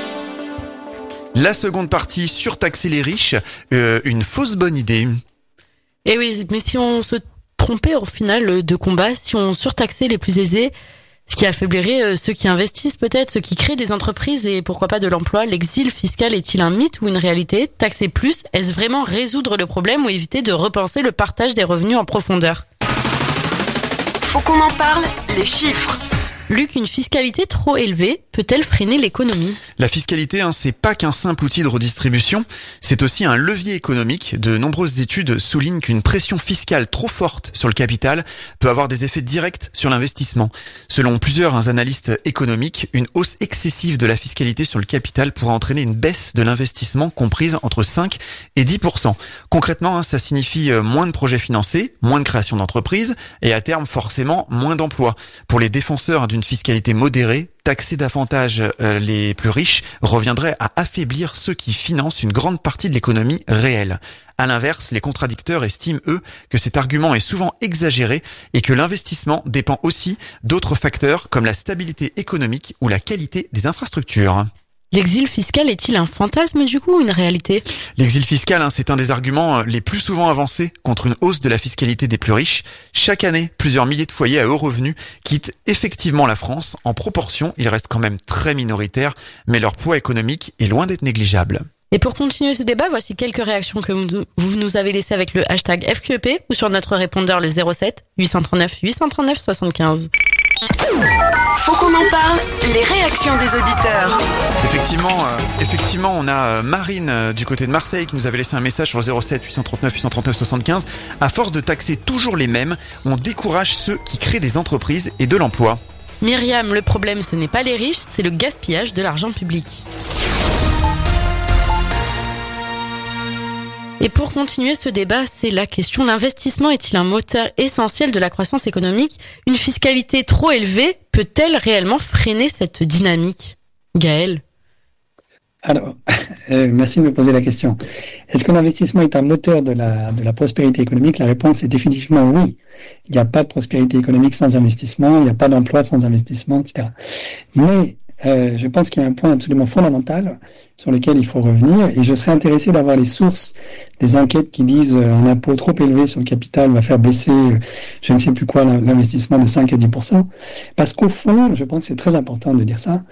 S2: La seconde partie, surtaxer les riches, euh, une fausse bonne idée.
S7: Eh oui, mais si on se trompait au final de combat, si on surtaxait les plus aisés, Ce qui affaiblirait ceux qui investissent peut-être, ceux qui créent des entreprises et pourquoi pas de l'emploi. L'exil fiscal est-il un mythe ou une réalité ? Taxer plus, est-ce vraiment résoudre le problème ou éviter de repenser le partage des revenus en profondeur ?
S6: Faut qu'on en parle, les chiffres.
S7: Luc, une fiscalité trop élevée peut-elle freiner l'économie ?
S2: La fiscalité, hein, c'est pas qu'un simple outil de redistribution, c'est aussi un levier économique. De nombreuses études soulignent qu'une pression fiscale trop forte sur le capital peut avoir des effets directs sur l'investissement. Selon plusieurs analystes économiques, une hausse excessive de la fiscalité sur le capital pourrait entraîner une baisse de l'investissement comprise entre cinq et dix pour cent. Concrètement, hein, ça signifie moins de projets financés, moins de création d'entreprises et à terme forcément moins d'emplois. Pour les défenseurs d'une fiscalité modérée, taxer davantage euh, les plus riches reviendrait à affaiblir ceux qui financent une grande partie de l'économie réelle. À l'inverse, les contradicteurs estiment, eux, que cet argument est souvent exagéré et que l'investissement dépend aussi d'autres facteurs comme la stabilité économique ou la qualité des infrastructures.
S7: L'exil fiscal est-il un fantasme du coup ou une réalité ?
S2: L'exil fiscal, hein, c'est un des arguments les plus souvent avancés contre une hausse de la fiscalité des plus riches. Chaque année, plusieurs milliers de foyers à hauts revenus quittent effectivement la France. En proportion, ils restent quand même très minoritaires, mais leur poids économique est loin d'être négligeable.
S7: Et pour continuer ce débat, voici quelques réactions que vous nous avez laissées avec le hashtag F Q E P ou sur notre répondeur le zéro sept huit cent trente-neuf huit cent trente-neuf soixante-quinze.
S6: Faut qu'on en parle, les réactions des auditeurs.
S2: Effectivement, euh, effectivement, on a Marine euh, du côté de Marseille qui nous avait laissé un message sur le zéro sept huit cent trente-neuf huit cent trente-neuf soixante-quinze. À force de taxer toujours les mêmes, on décourage ceux qui créent des entreprises et de l'emploi.
S7: Myriam, le problème ce n'est pas les riches, c'est le gaspillage de l'argent public. Et pour continuer ce débat, c'est la question, l'investissement est-il un moteur essentiel de la croissance économique ? Une fiscalité trop élevée peut-elle réellement freiner cette dynamique ? Gaël ?
S3: Alors, euh, merci de me poser la question. Est-ce que l'investissement est un moteur de la, de la prospérité économique ? La réponse est définitivement oui. Il n'y a pas de prospérité économique sans investissement, il n'y a pas d'emploi sans investissement, et cetera. Mais euh, je pense qu'il y a un point absolument fondamental sur lequel il faut revenir, et je serais intéressé d'avoir les sources des enquêtes qui disent euh, un impôt trop élevé sur le capital va faire baisser, euh, je ne sais plus quoi, l'investissement de cinq à dix pour cent, parce qu'au fond, je pense que c'est très important de dire ça,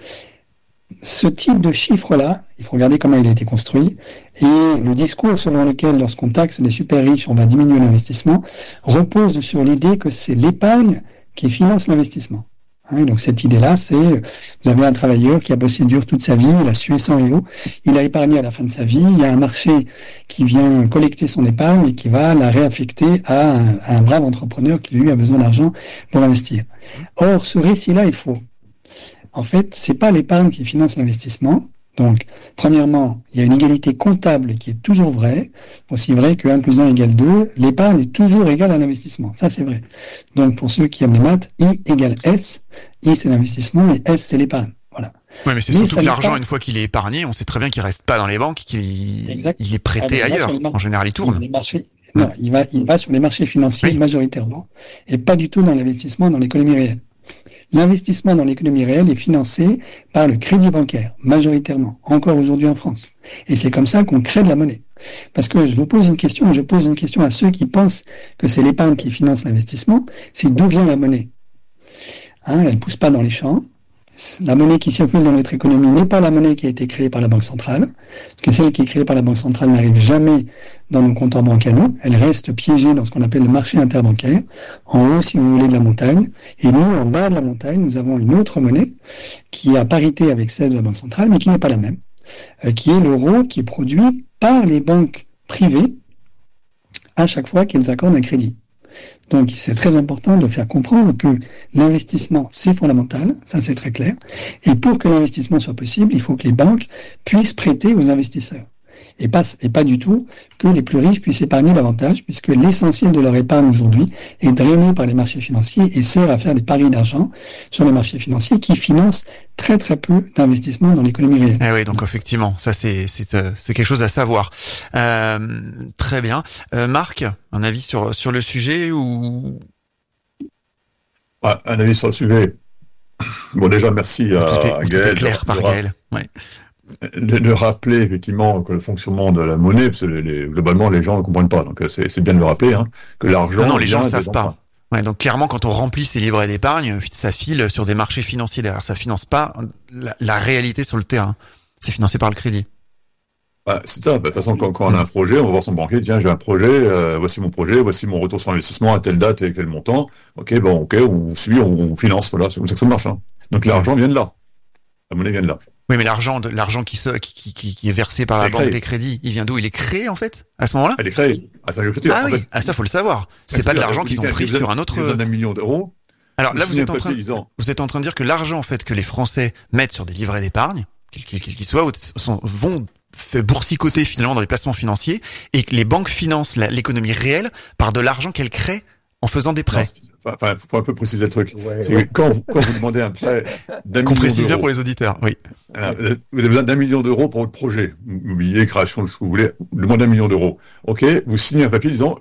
S3: ce type de chiffre-là, il faut regarder comment il a été construit, et le discours selon lequel, lorsqu'on taxe les super riches, on va diminuer l'investissement, repose sur l'idée que c'est l'épargne qui finance l'investissement. Hein, donc cette idée-là, c'est, vous avez un travailleur qui a bossé dur toute sa vie, il a sué sang et eau, il a épargné à la fin de sa vie, il y a un marché qui vient collecter son épargne et qui va la réaffecter à un, à un brave entrepreneur qui, lui, a besoin d'argent pour investir. Or, ce récit-là est faux. En fait, c'est pas l'épargne qui finance l'investissement. Donc, premièrement, il y a une égalité comptable qui est toujours vraie, aussi vrai que un plus un égale deux, l'épargne est toujours égale à l'investissement, ça c'est vrai. Donc, pour ceux qui aiment les maths, I égale S, I c'est l'investissement et S c'est l'épargne, voilà.
S2: Oui, mais c'est mais surtout que l'argent, pas... une fois qu'il est épargné, on sait très bien qu'il reste pas dans les banques, qu'il exact. il est prêté ah, ailleurs, mar... en général il tourne.
S3: Les marchés... Non, il va, il va sur les marchés financiers oui. majoritairement, et pas du tout dans l'investissement dans l'économie réelle. L'investissement dans l'économie réelle est financé par le crédit bancaire, majoritairement, encore aujourd'hui en France. Et c'est comme ça qu'on crée de la monnaie. Parce que je vous pose une question, je pose une question à ceux qui pensent que c'est l'épargne qui finance l'investissement, c'est d'où vient la monnaie ? Hein, elle ne pousse pas dans les champs. La monnaie qui circule dans notre économie n'est pas la monnaie qui a été créée par la Banque centrale, parce que celle qui est créée par la Banque centrale n'arrive jamais dans nos comptes en banque à nous, elle reste piégée dans ce qu'on appelle le marché interbancaire, en haut, si vous voulez, de la montagne, et nous, en bas de la montagne, nous avons une autre monnaie qui est à parité avec celle de la Banque centrale, mais qui n'est pas la même, euh, qui est l'euro, qui est produit par les banques privées à chaque fois qu'elles accordent un crédit. Donc, c'est très important de faire comprendre que l'investissement, c'est fondamental, ça c'est très clair. Et pour que l'investissement soit possible, il faut que les banques puissent prêter aux investisseurs. Et pas, et pas du tout que les plus riches puissent épargner davantage, puisque l'essentiel de leur épargne aujourd'hui est drainé par les marchés financiers et sert à faire des paris d'argent sur les marchés financiers qui financent très très peu d'investissements dans l'économie réelle.
S2: Eh oui, donc effectivement, ça c'est c'est euh, c'est quelque chose à savoir. Euh, très bien, euh, Marc, un avis sur sur le sujet ou
S5: ouais, un avis sur le sujet. Bon, déjà merci à,
S2: tout est,
S5: à Gaël.
S2: Tout est clair par Gaël. Ouais.
S5: De, de rappeler effectivement que le fonctionnement de la monnaie, parce que les, les, globalement les gens ne comprennent pas, donc c'est, c'est bien de le rappeler, hein, que l'argent.
S2: Non, non les gens ne savent pas. Ouais, donc clairement, quand on remplit ses livrets d'épargne, ça file sur des marchés financiers derrière. Ça finance pas la, la réalité sur le terrain. C'est financé par le crédit.
S5: Bah, c'est ça. De toute façon, quand, quand on a un projet, on va voir son banquier. Tiens, j'ai un projet. Euh, voici mon projet. Voici mon retour sur investissement à telle date et quel montant. Ok, bon, ok, on suit, on, on finance. Voilà, c'est comme ça que ça marche. Hein. Donc l'argent vient de là. La monnaie vient de là.
S2: Oui, mais l'argent, de, l'argent qui, se, qui, qui, qui est versé par la banque des crédits, il vient d'où? Il est créé en fait à ce moment-là?
S5: Elle est créée. Ah, ça,
S2: ah oui, ah, ça faut le savoir. C'est pas de l'argent qu'ils ont pris sur un autre.
S5: Ils donnent un million d'euros.
S2: Alors là, vous êtes en train, vous êtes en train de dire que l'argent en fait que les Français mettent sur des livrets d'épargne, quels qu'ils soient, sont, vont fait boursicoter finalement dans les placements financiers et que les banques financent la, l'économie réelle par de l'argent qu'elles créent en faisant des prêts.
S5: Enfin, faut un peu préciser le truc. Ouais, c'est ouais. que quand vous, quand vous demandez un prêt d'un
S2: Qu'on
S5: million
S2: précise
S5: d'euros,
S2: bien pour les auditeurs, oui.
S5: Euh, vous avez besoin d'un million d'euros pour votre projet. Immobilier, création de ce que vous voulez. Vous demandez un million d'euros. OK, vous signez un papier disant,